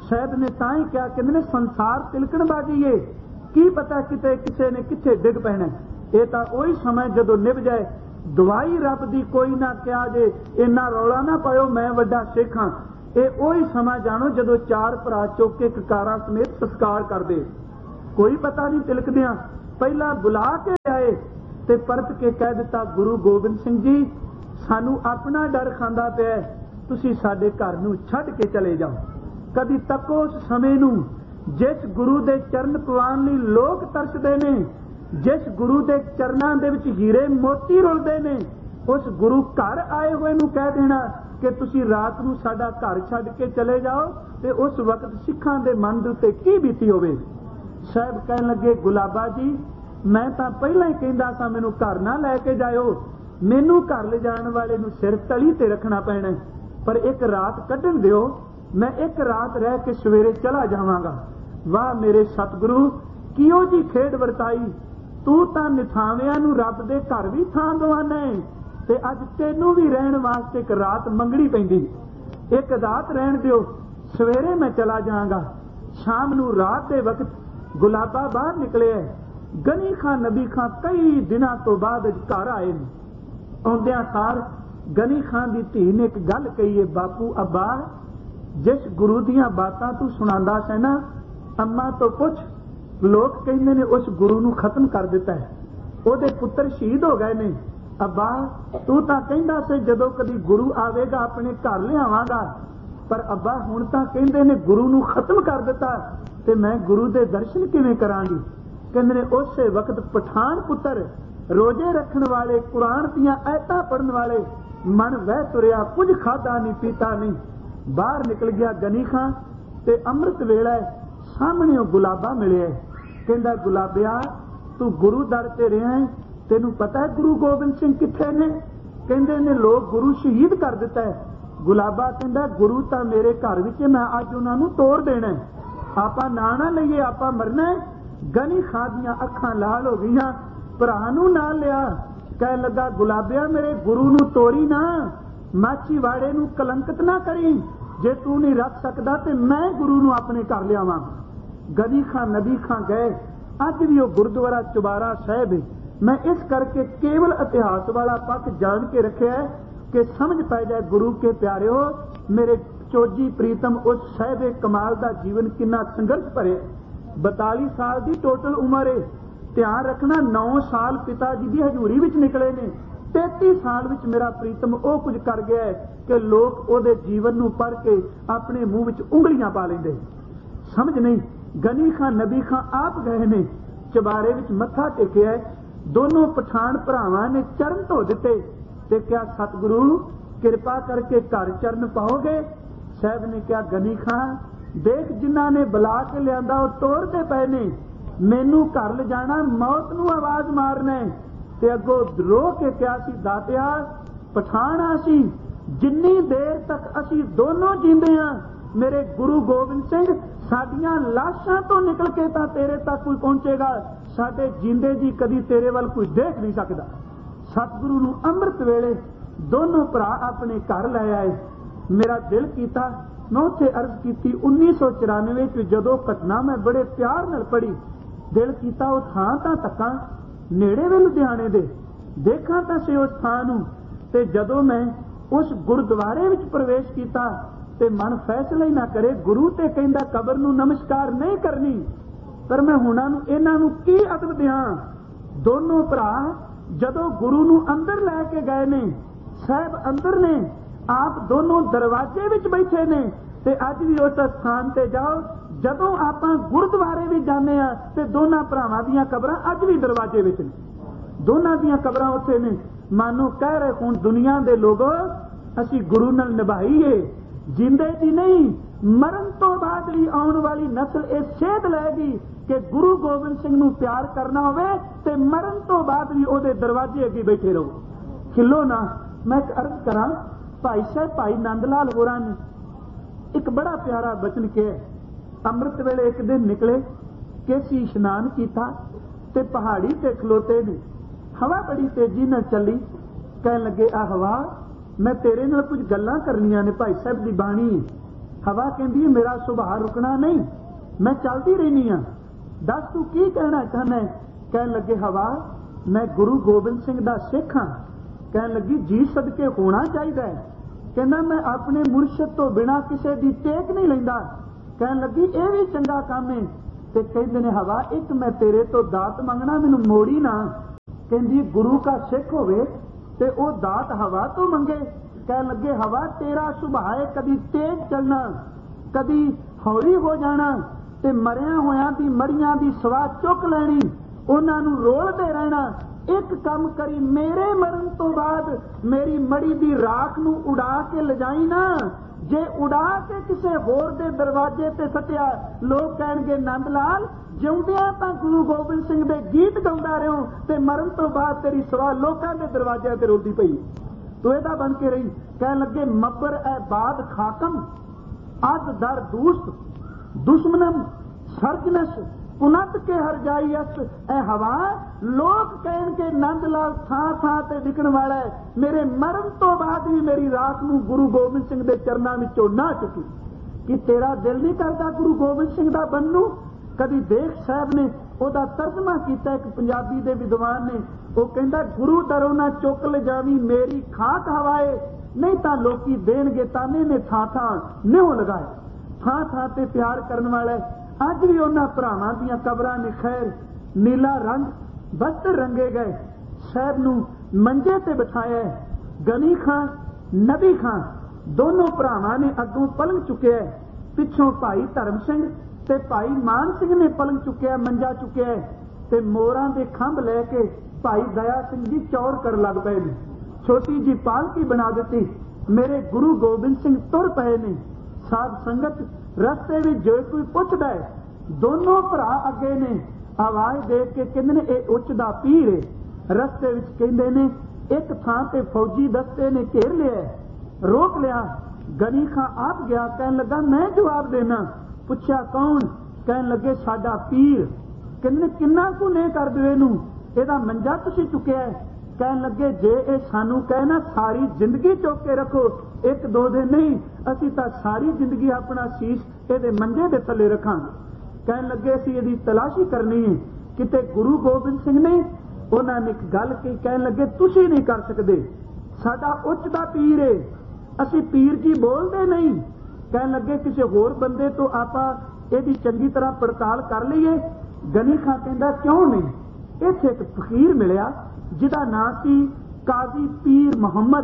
साहब ने तां ही क्या कहते ने संसार तिलकण बाजी है, की पता किते किसे ने किथे डिग पैना। ये तो वही समय जदों निभ जाए, दवाई रब दी कोई ना क्या जे, इन्ना रौला ना पायो मैं वड्डा सिख हां। ये वही समा जानो जदों चार भरा चुक के ककारां समेत संस्कार कर दे, कोई पता नहीं तिलकदियां पहला बुला के आए ते परत के कह दिता, गुरु गोबिंद सिंह जी सानू अपना डर खांदा पिया, तुसी साडे घर नूं छड्ड के चले जाओ। कदी तको उस समय नूं जिस गुरु दे चरण पवान लई लोक तरसदे ने, जिस गुरु दे चरनां दे विच हीरे मोती रुलदे ने, उस गुरु घर आए हुए नूं कह देना कि तुसी रात नूं साडा घर छड्ड के चले जाओ, ते उस वक्त सिखां दे मन दे उत्ते की बीती होवे। साहब कहन लगे, गुलाबा जी मैं तां पहलां ही कहंदा सां मैनूं घर ना लैके जाओ, मैनूं घर ले जाण वाले नूं सिर तली ते रखना पैना, पर एक रात कड्ढण दिओ, मैं एक रात रह के सवेरे चला जावांगा। वाह मेरे सतगुरु किहो जी खेड वरताई, तू तां निथाविਆਂ नूं रब दे घर भी थां दवाना है, ते अज तैनूं भी रहण वास्ते एक रात मंगणी पैंदी। एक रात रहण दिओ, सवेरे मैं चला जावांगा। शाम नूं रात दे वक्त गुलाबा बाहर निकले, गनी खां नबी खां कई दिनां तो बाद घर आए ने। आउंदियां सार गनी खां दी धी ने एक गल कही है, बापू अब्बा जिस गुरु दियां बातां तू सुणांदा सै ना, अम्मा तो पुछ, लोग कहंदे ने उस गुरु नूं खत्म कर दिता है, ओहदे पुत्तर शहीद हो गए ने। अब्बा तू तां कहंदा सी जदों कदी गुरु आवेगा अपने घर लिआवांगा, पर अब्बा हुण तां कहंदे ने गुरु नूं खत्म कर दिता, ते मैं गुरु दे दर्शन किवें करांगी। कहंदे ने उस वक्त पठान पुत्तर रोजे रखण वाले, कुरान दियां आयतां पढ़न वाले, मन वह तुरिया, कुछ खादा नहीं पीता नहीं, बाहर निकल गया गनी खां, ते अमृत वेला सामने गुलाबा मिले। कहंदा गुलाबिया तू गुरु दर ते रहा है, तेनू पता है गुरु गोबिंद सिंह किथे ने? कहंदे ने लोग गुरु शहीद कर दिता है। गुलाबा कहंदा गुरु तां मेरे घर विच, मैं अज उन्हां नूं तोड़ देना है, आपां ना ना लईए, आपां मरना है। गनी खां दियां अखां लाल हो गईयां, भरा नूं नाल लिया, कह लगा गुलाबिया मेरे गुरु नूं तोड़ी ना, माची वाड़े नूं कलंकत ना करी, जे तू नहीं रख सकदा ते मैं गुरु नूं अपने घर लियावां। गनी खां नबी खां गए, अज भी वह गुरुद्वारा चुबारा साहिब है। मैं इस करके केवल इतिहास वाला पक्ष जान के रखे है कि समझ पै जाए गुरु के प्यारे हो, मेरे चोजी प्रीतम उस साहिब कमाल का जीवन कितना संघर्ष भरे। बताली साल की टोटल उम्र है, ध्यान रखना नौ साल पिता जी की हजूरी विच निकले ने, तैती साल विच मेरा प्रीतम वो कुछ कर गया है कि लोग ओदे जीवन नूं पढ़ के अपने मुंह विच उंगलियां पा लेंदे। समझ नहीं। गनी खां नबी खां आप गए ने, चबारे विच मत्था टेकिया, दोनों पठान भरावां ने चरण धो दिते ते क्या सतगुरु किरपा करके घर चरण पाओगे? साहब ने क्या गनी खां देख जिन्हां ने बुला के लियांदा वो तोड़ते पे ने, मैनू घर ले जाना, मौत नूं आवाज मारना है। ते अगों रो के क्या सी दातिया पठान आसी, जिन्नी देर तक असी दोनों जींदे हां मेरे गुरु गोबिंद सिंह साडियां लाशां तो निकल के तां तेरे तक कोई पहुंचेगा, साडे जींदे जी कदी तेरे वल कोई देख नहीं सकदा। सतगुरु नूं अमृत वेले दोनों भरा अपने घर लै आए। मेरा दिल कीता, मैं उत्थे अर्ज की उन्नीस सौ चौरानवे जदों घटना मैं बड़े प्यार नाल पढ़ी, दिल कीता वो थां तां तक्कां नेड़े वे लुधियाणे दे, देखां तां से उस थां नूं। ते जदों मैं उस गुरुद्वारे विच प्रवेश कीता ते मन फैसला ही ना करे, गुरु ते कहंदा कबर नूं नमस्कार नहीं करनी, पर मैं हुणां नूं इन्हां नूं की अदब दियां। दोनों भरा जदों गुरु नूं अंदर लैके गए ने, साहब अंदर ने, आप दोनों दरवाजे विच बैठे ने, ते अज भी उस स्थान ते जाओ, जदों आपां गुरुद्वारे भी जाने आ ते दोनों भरावां दीयां कबरां अज भी दरवाजे विच ने, दोनों दीयां कबरां उत्थे ने। मानो कह रहे हुण दुनिया दे लोगो असीं गुरु नाल निभाई है, जिंदे दी नहीं, मरण तो बाद भी आने वाली नस्ल ये सेध लैगी कि गुरु गोबिंद सिंह नूं प्यार करना होवे ते मरण तो बाद भी ओदे दरवाजे अगे बैठे रहो। खिलो ना। मैं एक अर्ज करा, भाई साहब भाई नंद लाल होरां ने एक बड़ा प्यारा बचन किया। अमृत वेले एक दिन निकले, केसी इशनान किया ते पहाड़ी ते खलोते ने, हवा बड़ी तेजी नाल चली, कह लगे आ हवा मैं तेरे नाल कुछ गल्लां करनियां ने, भाई साहब दी बाणी है, हवा कहती है मेरा सुभाव रुकना नहीं, मैं चलती रहनी हाँ, दस तू की कहना चाहना। कह लगे हवा मैं गुरु गोबिंद सिंह दा सिख हाँ। कह लगी जी सदके होना चाहिए। कहना मैं अपने मुर्शद तो बिना किसी की टेक नहीं लेंदा। कह लगी ये भी चंगा काम है। ते कहते ने हवा एक मैं तेरे तो दात मंगना, मैनू मोड़ी ना। कहती गुरु का सिख होवे ते ओ दात हवा तो मंगे। कह लगे हवा तेरा सुभाव है कदी तेज चलना, कदी हौली हो जाना, ते मरिया होया दी मरिया दी सवा चुक लैनी, उन्हां नू रोलदे रहना। एक काम करी मेरे मरण तो बाद मेरी मड़ी दी राख नू उड़ा के लजाई ना, जे उड़ा के किसे होर दे दरवाजे ते सटिया लोग कहणगे नंद लाल जिउंदियां तां गुरु गोबिंद सिंह दे गीत गाउंदा रहो ते मरण तो बाद तेरी सवा लोकां दे दरवाजे ते रोलदी पई तू एदा बन के रही। कह लगे मब्बर ए बाद खाकम अज दर दूस्त दुश्मनम सर्जनस पुनत के हर जाई अस। ए हवा लोग कहन के नंद लाल थां थां ते दिखण वाला है, मेरे मरण तो बाद भी मेरी राख नू गुरु गोबिंद सिंह दे चरनां विचों ना चुकी। कि तेरा दिल नहीं करता गुरु गोबिंद सिंह दा बनू? कदी देख साहब ने ओदा तर्जमा किया एक पंजाबी दे विद्वान ने, वो कहंदा गुरु दरों ना चुक ले जावी मेरी खाक हवाए, नहीं तां लोकी देणगे ताने ने थां थां निहो लगाए। थां थां ते प्यार करन वाला है। अज भी उन्हां भरावां दीयां कबरां ने खैर नीला रंग वस्त्र रंगे गए, साहब नू मंजे ते बिठाया। गनी खां नबी खां दोनों भरावां ने अगों पलंग चुकिया, पिछों भाई धर्म सिंह ते भाई मान सिंह ने पलंग चुकिया, मंजा चुकिया ते मोरां दे खंभ लैके भाई दया सिंह जी चौर कर लग पए ने। छोटी जी पालकी बना दिती, मेरे गुरु गोबिंद सिंह तुर पए ने। साध संगत रस्ते में जो कोई पुछदा है, दोनों भरा अगे ने आवाज दे के कहंदे ने ए उच्च दा पीर है। रस्ते विच कहंदे ने एक थां ते फौजी दस्ते ने घेर लिया, रोक लिया। गनी खां आप गया, कहन लगा मैं जवाब देना। पुछया कौन? कहन लगे साडा पीर। कहंदे किन्ना कु ने कर दिओ इहनू, इहदा मंजा तुसीं चुकिया है। कहन लगे जे ए सानू कहना सारी जिंदगी चुक के रखो, एक दो दिन नहीं, असीं तां सारी जिंदगी अपना शीश इहदे मंजे दे थल्ले रखांगे। कहन लगे असीं इहदी तलाशी करनी है, किते गुरु गोबिंद सिंह ने उन्हां ने एक गल कही। कहन लगे तुसीं नहीं कर सकदे, साडा उच्च दा पीर है, असीं पीर जी बोलदे नहीं। कहन लगे किसी होर बंदे तो आपां इहदी चंगी तरह पड़ताल कर लईए। गनी खां कहंदा क्यों नहीं? इत्थे एक फकीर मिलिया जिहदा नाम सी काजी पीर मुहम्मद,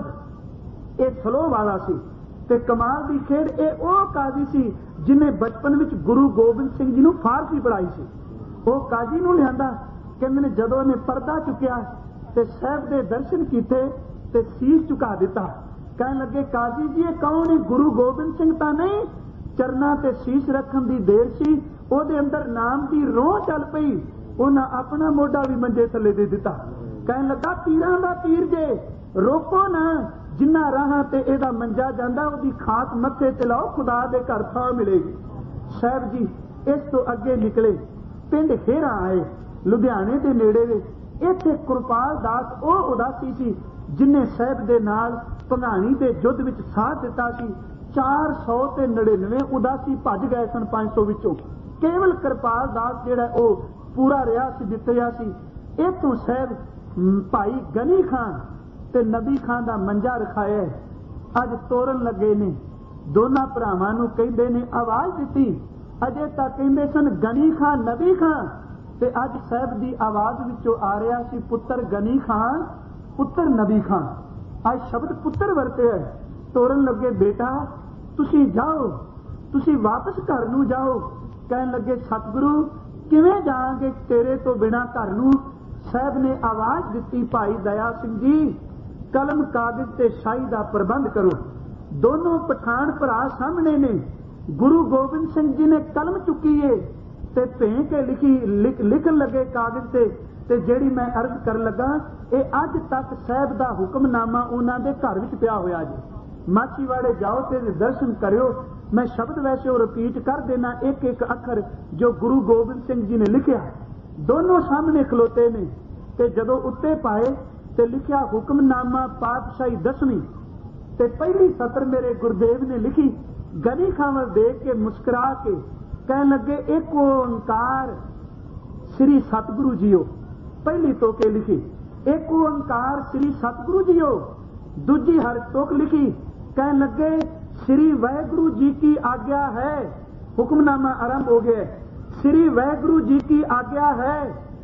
ये सलो वाला सी ते कमाल दी खेड ए ओ काजी सी जिन्हें बचपन विच गुरु गोबिंद सिंह जी नूं फारसी पढ़ाई सी। ओ काजी नूं लिआंदा, कहंदे ने जदों ने पर्दा चुकिया ते साहब दे दर्शन कीते ते सीस झुका दिता। कहन लगे काजी जी ये कौन है? गुरु गोबिंद सिंह तां नहीं। चरना ते सीस रखन दी देर सी, ओदे अंदर नाम दी रोह चल पई, उन्हां अपना मोढा भी मंजे थल्ले दे दिता। कहन लगा पीरां दा पीर जे, रोको ना, जिन्ना राहां ते एदा मंजा जांदा ओदी खास मत्थे ते लाओ, खुदा दे घर थां मिलेगी। साहब जी इस तो अगे निकले, पिंड हेरा आए, लुधियाने दे नेड़े वे। इत्थे कुरपाल दास ओ उदासी सी जिन्हें साहब दे नाल भंगाणी दे युद्ध विच साथ दिता सी। चार सौ ते नड़िनवे उदासी भज गए सन पांच सौ विचों, केवल कृपाल दास जिहड़ा ओ पूरा रहा सी, जितया सी। इथों साहब भाई गनी खां ते नबी खां दा मंजा रखाया, अज तोरन लगे ने। दोनों भरावां नूं कहंदे ने आवाज दिती, अजे तक कहंदे सन गनी खां नबी खां, ते अज साहब दी आवाज विचों आ रहा सी पुत्र गनी खां पुत्र नबी खां। अज शब्द पुत्र वरते है। तोरन लगे बेटा तुसीं जाओ, तुसीं वापस घर नूं जाओ। कहन लगे सतगुरु किवें जावांगे तेरे तो बिना घर नूं? साहब ने आवाज दिती भाई दया सिंह जी कलम कागज ते शाही दा प्रबंध करो। दोनों पठान भरा सामने ने। गुरु गोबिंद सिंह जी ने कलम चुकी है ते भें के लिखी लिख, लिखन लगे कागज ते, ते जेड़ी मैं अर्ज कर लगा ये अज तक साहब दा हुक्मनामा उन्हां दे घर विच पिया होया जी। माछीवाड़े जाओ ते दर्शन करियो। मैं शब्द वैसे वो रिपीट कर देना एक एक अखर जो गुरु गोबिंद सिंह जी ने लिखिया। दोनों सामने खलोते ने ते जदों उत्ते पाए ते लिखिया हुक्मनामा पातशाही दसवीं ते पहली सतर मेरे गुरुदेव ने लिखी। गनी खां वल देख के मुस्कुरा के कहन लगे, एक ओंकार श्री सतगुरु जीओ। पहली टोके लिखी एक ओंकार श्री सतगुरु जीओ। दूजी हर टोक लिखी कहन लगे, श्री वाहिगुरु जी की आज्ञा है। हुक्मनामा आरंभ हो गया। श्री वाहिगुरु जी की आज्ञा है,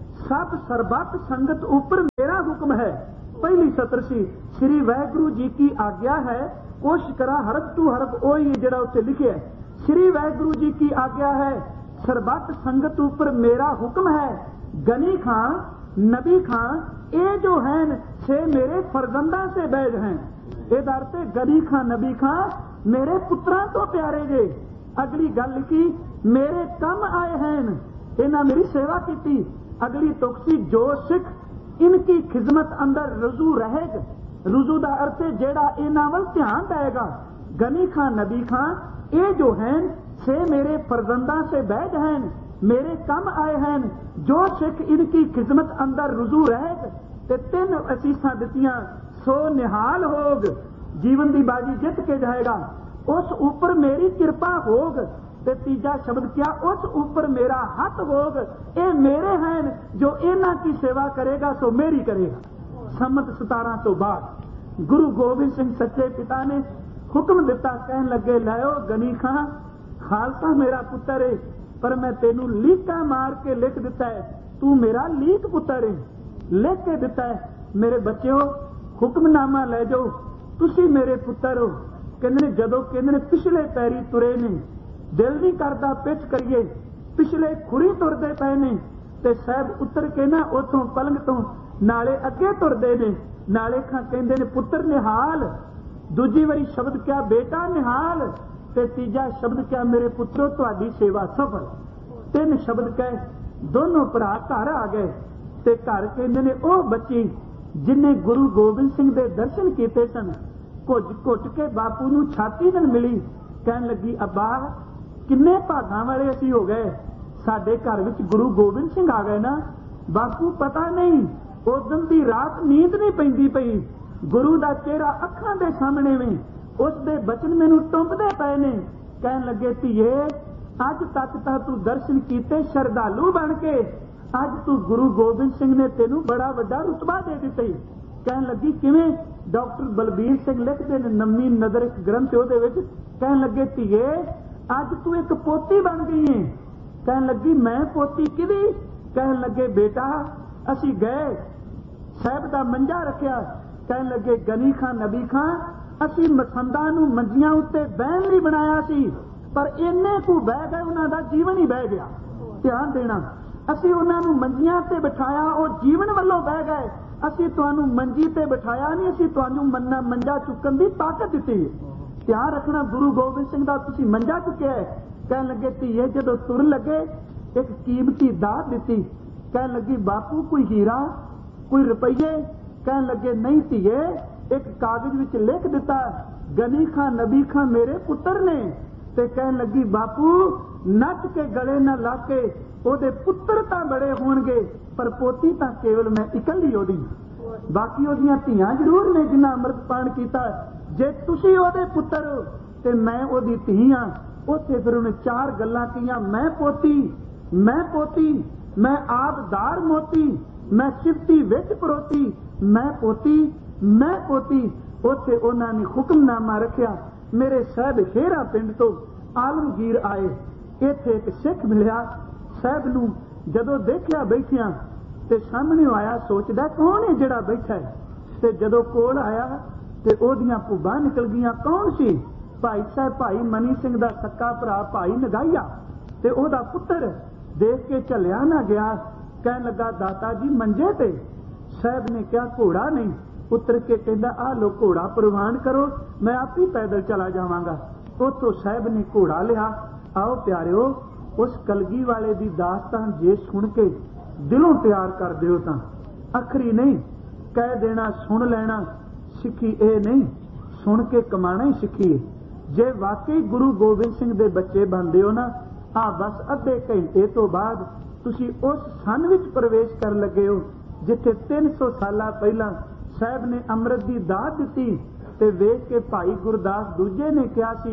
सब सरबत संगत ऊपर मेरा हुक्म है। पहली सत्र सी श्री वाहिगुरु जी की आज्ञा है। कोशिश करा हरफ टू हरफ ओही जड़ा उत्ते लिखे है। श्री वाहिगुरु जी की आज्ञा है, सरबत संगत ऊपर मेरा हुक्म है। गनी खां नबी खां ये जो हैं से मेरे फरजंदा से बैज हैं। ये दरते गनी खां नबी खां मेरे पुत्रां तो प्यारे जे। अगली गल लिखी, मेरे कम आए हैं, इन्हां मेरी सेवा की। अगली तुकसी, जो सिख इनकी खिदमत अंदर रुजू रहेगा। रुजू का अर्थ जेड़ा इन्हां वल ध्यान देगा। गनी खां नबी खां ये जो हैं से मेरे फरजंदा से बैज हैं, मेरे कम आए हैं। जो सिख इनकी खिदमत अंदर रुजू रहेगा ते तीन असीसां दित्तियां, सो निहाल होग, जीवन की बाजी जित के जाएगा। उस ऊपर मेरी कृपा होग। ते तीजा शब्द क्या, उस ऊपर मेरा हथ होग। ये मेरे हैं, जो इन्हां की सेवा करेगा सो मेरी करेगा। सम्मत सतारा तो बाद गुरु गोबिंद सिंह सच्चे पिता ने हुक्म दिता, कहन लगे, लाओ गनी खां, खालसा मेरा पुत्र है, पर मैं तेनू लीका मार के लिख दिता है, तू मेरा लीक पुत्र है। लिख के दिता है, मेरे बच्चों हुक्मनामा ले जाओ, तुसी मेरे पुत्र हो। कहंदे जदों कहंदे पिछले पैरी तुरे ने, दिल नहीं करता पिछ करिए, पिछले खुरी तुरदे पए ने, ते साहब उतर के ना उथों पलंग तो नाले अगे तुरदे ने। नाले खां कहंदे ने पुत्र निहाल। दूजी वारी शब्द क्या, बेटा निहाल। ते तीजा शब्द क्या, मेरे पुत्रो तुहाडी सेवा सफल। तीन शब्द कह दोनों भरा घर आ गए। ते घर कहंदे ने ओह बच्ची जिन्हें गुरु गोबिंद सिंह दे दर्शन कीते सन, घुट घुट के बापू नूं छाती नाल मिली। कहन लगी, अब्बा किन्ने भागां वाले असीं हो गए, साडे घर विच गुरु गोबिंद सिंह आ गए ना। बापू पता नहीं उस दिन दी रात नींद नहीं पैंदी पई, गुरु दा चेहरा अखां दे सामने में, उस दे बचन मैनू टुंबदे पए ने। कहन लगे, धीए अज तक तां तू दर्शन कीते शरधालू बन के, अज तू गुरु गोबिंद सिंह ने तेनू बड़ा वड्डा रुतबा दे दिता। कहन लगी किवें? डॉक्टर बलबीर सिंह लिखते ने नवी नजर एक ग्रंथ उहदे विच, कहन लगे, धीए अज तू एक पोती बन गई है। कहन लगी, मैं पोती किदी? कहन लगे, बेटा असी गए साहब दा मंजा रखिया। कहन लगे, गनी खां नबी खां असी मसंदा नूं मंजियां उत्ते बहन लई बनाया सी, पर इन्ने कू बह गए उन्हां दा जीवन ही बह गया। ध्यान देना, असी उन्हां नूं मंजियां ते बिठाया, ਉਹ जीवन ਵੱਲੋਂ बह गए। असी तुहानूं मंजी ते बिठाया नहीं, असी तुहानूं मन्ना मंजा चुकन दी ताकत दित्ती है। ध्यान रखना, गुरु गोबिंद सिंह दा तुसीं मंजा चुकिया है। कहन लगे, धीए जदों तुर लगे एक कीमती दात दित्ती। कहन लगी, बापू कोई हीरा कोई रुपये? कहन लगे, नहीं धीए एक कागज विच लिख दिता, गनी खां नबी खां मेरे पुत्र ने। ते कहन लगी, बापू नच के गले न ला के ओदे पुत्र तां बड़े होणगे, पर पोती तां केवल मैं इकल्ली ओदी, बाकी ओदियां धीआं जरूर ने जिन्हां अमृतपान कीता। जे तुसीं ओदे पुत्र हो ते मैं ओदी धी हां। उत्थे फिर उन्हें चार गल्लां कीआं, मैं पोती, मैं पोती, मैं आबदार मोती, मैं सिफती विच परोती, मैं पोती, मैं पोती। उत्थे उन्हां ने हुक्मनामा रखिया। मेरे साहब हेरा पिंड तो आलमगीर आए, इत्थे एक सिख मिलिया। साहब नूं जदों देखिया बैठिया ते सामने आया, सोचदा कौन है जिहड़ा बैठा है। ते जदों कोल आया ते ओदियां भुब्बां निकल गईयां। कौन सी? भाई साहब भाई मनी सिंह दा सक्का भरा भाई नगाइया ते ओदा पुत्र। देख के झलिया ना गया, कहन लगा, दाता जी मंजे ते। साहब ने क्या घोड़ा नहीं? उतर के कहंदा, आ लो घोड़ा प्रवान करो, मैं आप ही पैदल चला जावांगा। उतों साहब ने घोड़ा लिया। आओ प्यारिओ, उस कलगी वाले दी दास्तान जे सुन के दिलों प्यार कर दिओ तां अखरी नहीं कह देना, सुन लेना सिक्खी ए नहीं, सुन के कमाना ही सिक्खी। जे वाकई गुरु गोबिंद सिंह दे बच्चे बनदे हो ना, आ बस अद्धे घंटे तो बाद तुसी उस सन विच प्रवेश कर लगे हो जिथे तीन सौ साल पहला साहब ने अमृत की दात दी। ते वेख के भाई गुरदास दूजे ने कहा सी,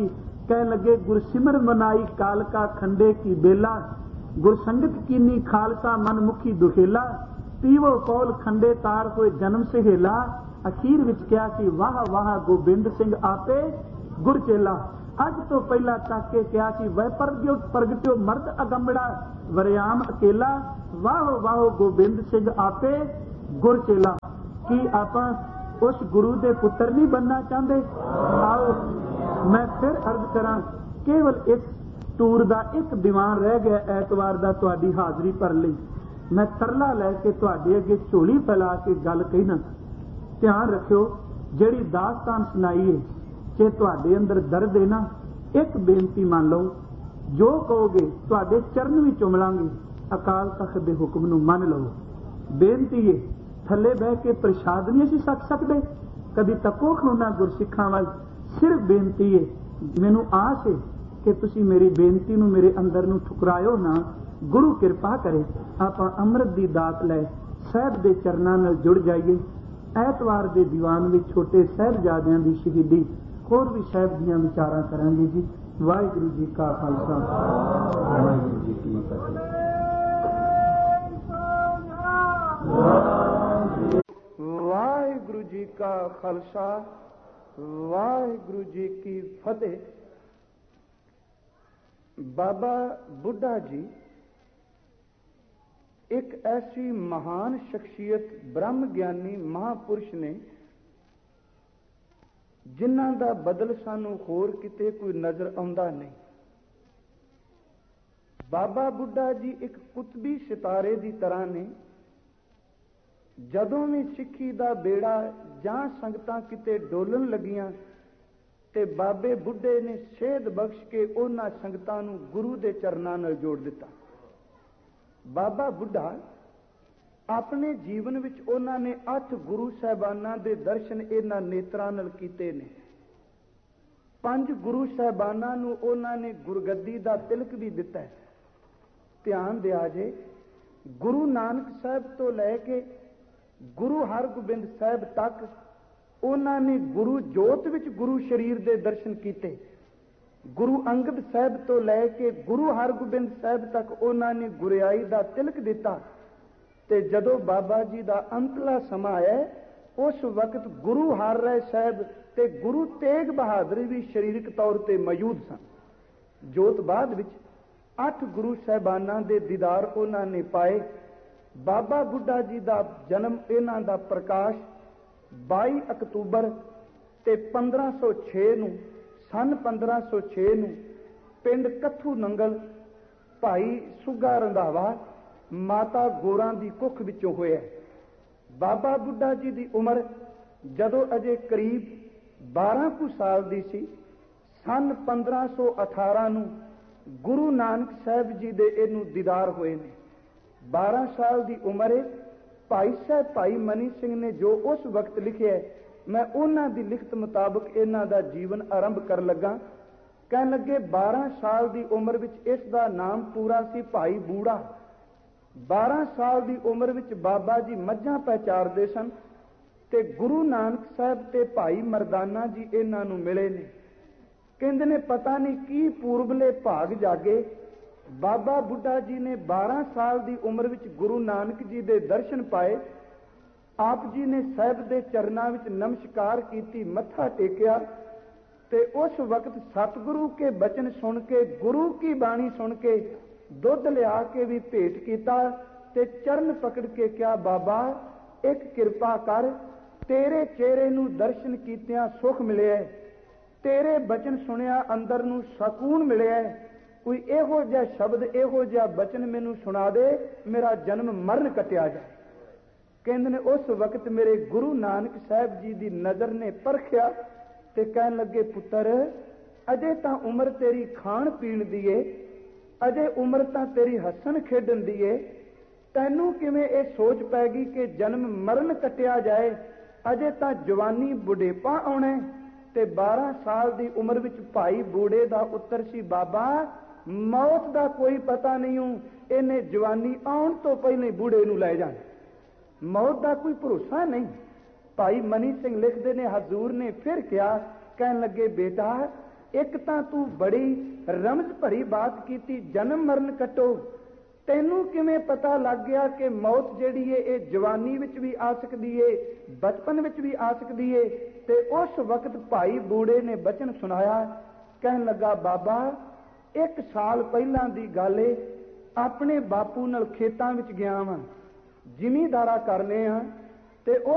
कह लगे गुरसिमर मनाई काल का खंडे की बेला, गुरसंगत कीनी खालसा मन मुखी दुखेला, पीवो कौल खंडे तार होए जन्म सहेला, अखीर विच क्या सी वाह वाह गोबिंद सिंह आपे गुर चेला। अज तो पहला तक के क्या सी वह परगयो प्रगट्यो मर्द अगंबड़ा, वरियाम अकेला, वाह वाह गोबिंद सिंह आपे गुर चेला। कि आपां उस गुरु दे पुत्र नहीं बनना चाहते? आओ मैं फिर अर्ज करा, केवल इस टूर का एक दीवान रह गया ऐतवार का तुहाडी हाजरी भर लई। मैं तरला लैके तुहाडे अगे झोली फैला के गल कहना, ध्यान रखियो जिहड़ी दास्तान सुनाई है जे तुहाडे अंदर दर्द है ना, एक बेनती मान लो, जो कहोगे तुहाडे चरण भी चुम लांगे, अकाल तख्त दे हुक्म नूं मन लो। बेनती है थले बह के प्रसाद नहीं असीं छक सकदे, कदी तको खलोना गुरसिखां वल, सिर्फ बेनती है, मैनू आस है कि तुसी मेरी बेनती नूं मेरे अंदर नूं ठुकरायो ना। गुरु किरपा करे आपां अमृत दी दात लै साहिब दे चरनां नाल जुड़ जाइए। ऐतवार दे दीवान विच छोटे साहिबजादियां दी शहीदी, होर भी साहिब दीयां विचारां करांगे जी। वाहिगुरू जी का खालसा, वाहिगुरू जी की फतेह। वाहिगुरू जी का खालसा, वाहिगुरू जी की फतेह। बाबा बुढ़ा जी एक ऐसी महान शख्सियत, ब्रह्म ज्ञानी महापुरुष ने जिन्हां दा बदल सानू होर किते कोई नजर आउंदा नहीं। बाबा बुढ़ा जी एक कुतबी सितारे की तरह ने। जदों भी सिੱਖੀ ਦਾ बेड़ा ਜਾਂ ਸੰਗਤਾਂ किते डोलन लगियां ते बाबे बुढ़े ने सेध बख्श के उन्हां संगतां नूं गुरु दे चरनां नाल जोड़ दिता। बाबा बुढ़ा अपने जीवन विच उन्हां ने अठ गुरु साहिबानां दे दर्शन इन्हां नेत्रां नाल कीते ने। पंज गुरु साहिबानां नूं उन्हां ने गुरगद्दी दा तिलक भी दिता है। ध्यान दिया जे, गुरु नानक साहब तो लैके गुरु हरगोबिंद साहब तक उन्हां ने गुरु जोत विच गुरु शरीर दे दर्शन कीते। गुरु अंगद साहब तो लैके गुरु हरगोबिंद साहब तक उन्हां ने गुरियाई दा तिलक दिता। ते जदों बाबा जी दा अंतला समा आया, उस वक्त गुरु हर राय साहब ते गुरु तेग बहादुर भी शरीरक तौर पर मौजूद सन। जोत बाद विच अठ गुरु साहिबानां दे दीदार उन्हां ने पाए। बाबा बुढ़ा जी दा जन्म, इन्हां दा प्रकाश बाई अक्तूबर ते पंद्रह सौ छे नूं सन पंद्रह सौ छे नूं पिंड कथू नंगल भाई सुगा रंधावा माता गोरां दी कुख विचों होया। बाबा बुढ़ा जी दी उम्र जदों अजे करीब बारह कु साल दी सी, सन पंद्रह सौ अठारह नूं गुरु नानक साहब जी दे इनू दीदार होए ने। बारह साल की उम्र भाई साहब भाई मनी सिंह ने जो उस वक्त लिखे, मैं उन्हां दी लिखत मुताबिक इन्हां दा जीवन आरंभ कर लगा। कह लगे बारह साल की उम्र विच इस दा नाम पूरा सी भाई बूढ़ा। बारह साल की उम्र विच बाबा जी मझां पहचारदे सन ते गुरु नानक साहब ते भाई मरदाना जी इन्हां नूं मिले ने। कहंदे ने पता नहीं की पूर्वले भाग जागे, बाबा बुढ़ा जी ने बारह साल की उम्र विच गुरु नानक जी दे दर्शन पाए। आप जी ने साहब दे चरनां विच नमस्कार कीती, मत्था टेकिया ते उस वक्त सतगुरु के बचन सुन के, गुरु की बाणी सुन के दुध लिया के भी भेंट कीता ते चरण पकड़ के क्या बाबा एक किरपा कर, तेरे चेहरे नूं दर्शन कीतियां सुख मिले, तेरे बचन सुनिया अंदर नूं सकून मिले, कोई इहो जिहा शब्द इहो जिहा बचन मैनू सुना दे, मेरा जन्म मरण कटिया जाए। कहंदे ने उस वक्त मेरे गुरु नानक साहब जी की नज़र ने परखिया ते कहन लगे, पुत्र अजे तां उम्र तेरी खाण पीण दी है, अजे उम्र तां तेरी हसन खेडन दी है, तैनू किवें ये सोच पैगी कि जन्म मरण कटिया जाए, अजे तां जवानी बुढ़ेपा आउणा ते बारह साल की उम्र विच भाई बूढ़े दा उत्तर सी, बाबा मौत दा कोई पता नहीं हूं, इन्हें जवानी आउण तो पहले बूढ़े नूं लै जाण, मौत दा कोई भरोसा नहीं। भाई मनी सिंह लिखते ने हजूर ने फिर क्या कहन लगे, बेटा ਇੱਕ ਤਾਂ ਤੂੰ ਬੜੀ ਰਮਜ਼ ਭਰੀ ਬਾਤ ਕੀਤੀ, ਜਨਮ ਮਰਨ ਕੱਟੋ। ਤੈਨੂੰ ਕਿਵੇਂ ਪਤਾ ਲੱਗ ਗਿਆ ਕਿ ਮੌਤ ਜਿਹੜੀ ਏ ਇਹ ਜਵਾਨੀ ਵਿੱਚ ਵੀ ਆ ਸਕਦੀ ਏ, ਬਚਪਨ ਵਿੱਚ ਵੀ ਆ ਸਕਦੀ ਏ? ਤੇ ਉਸ ਵਕਤ ਭਾਈ ਬੂੜੇ ਨੇ ਬਚਨ ਸੁਣਾਇਆ, ਕਹਿਣ ਲੱਗਾ, ਬਾਬਾ ਇੱਕ ਸਾਲ ਪਹਿਲਾਂ ਦੀ ਗੱਲ ਏ, ਆਪਣੇ ਬਾਪੂ ਨਾਲ ਖੇਤਾਂ ਵਿੱਚ ਗਿਆ ਵਾਂ, ਜ਼ਿਮੀਂਦਾਰਾ ਕਰਨੇ ਆ, ਤੇ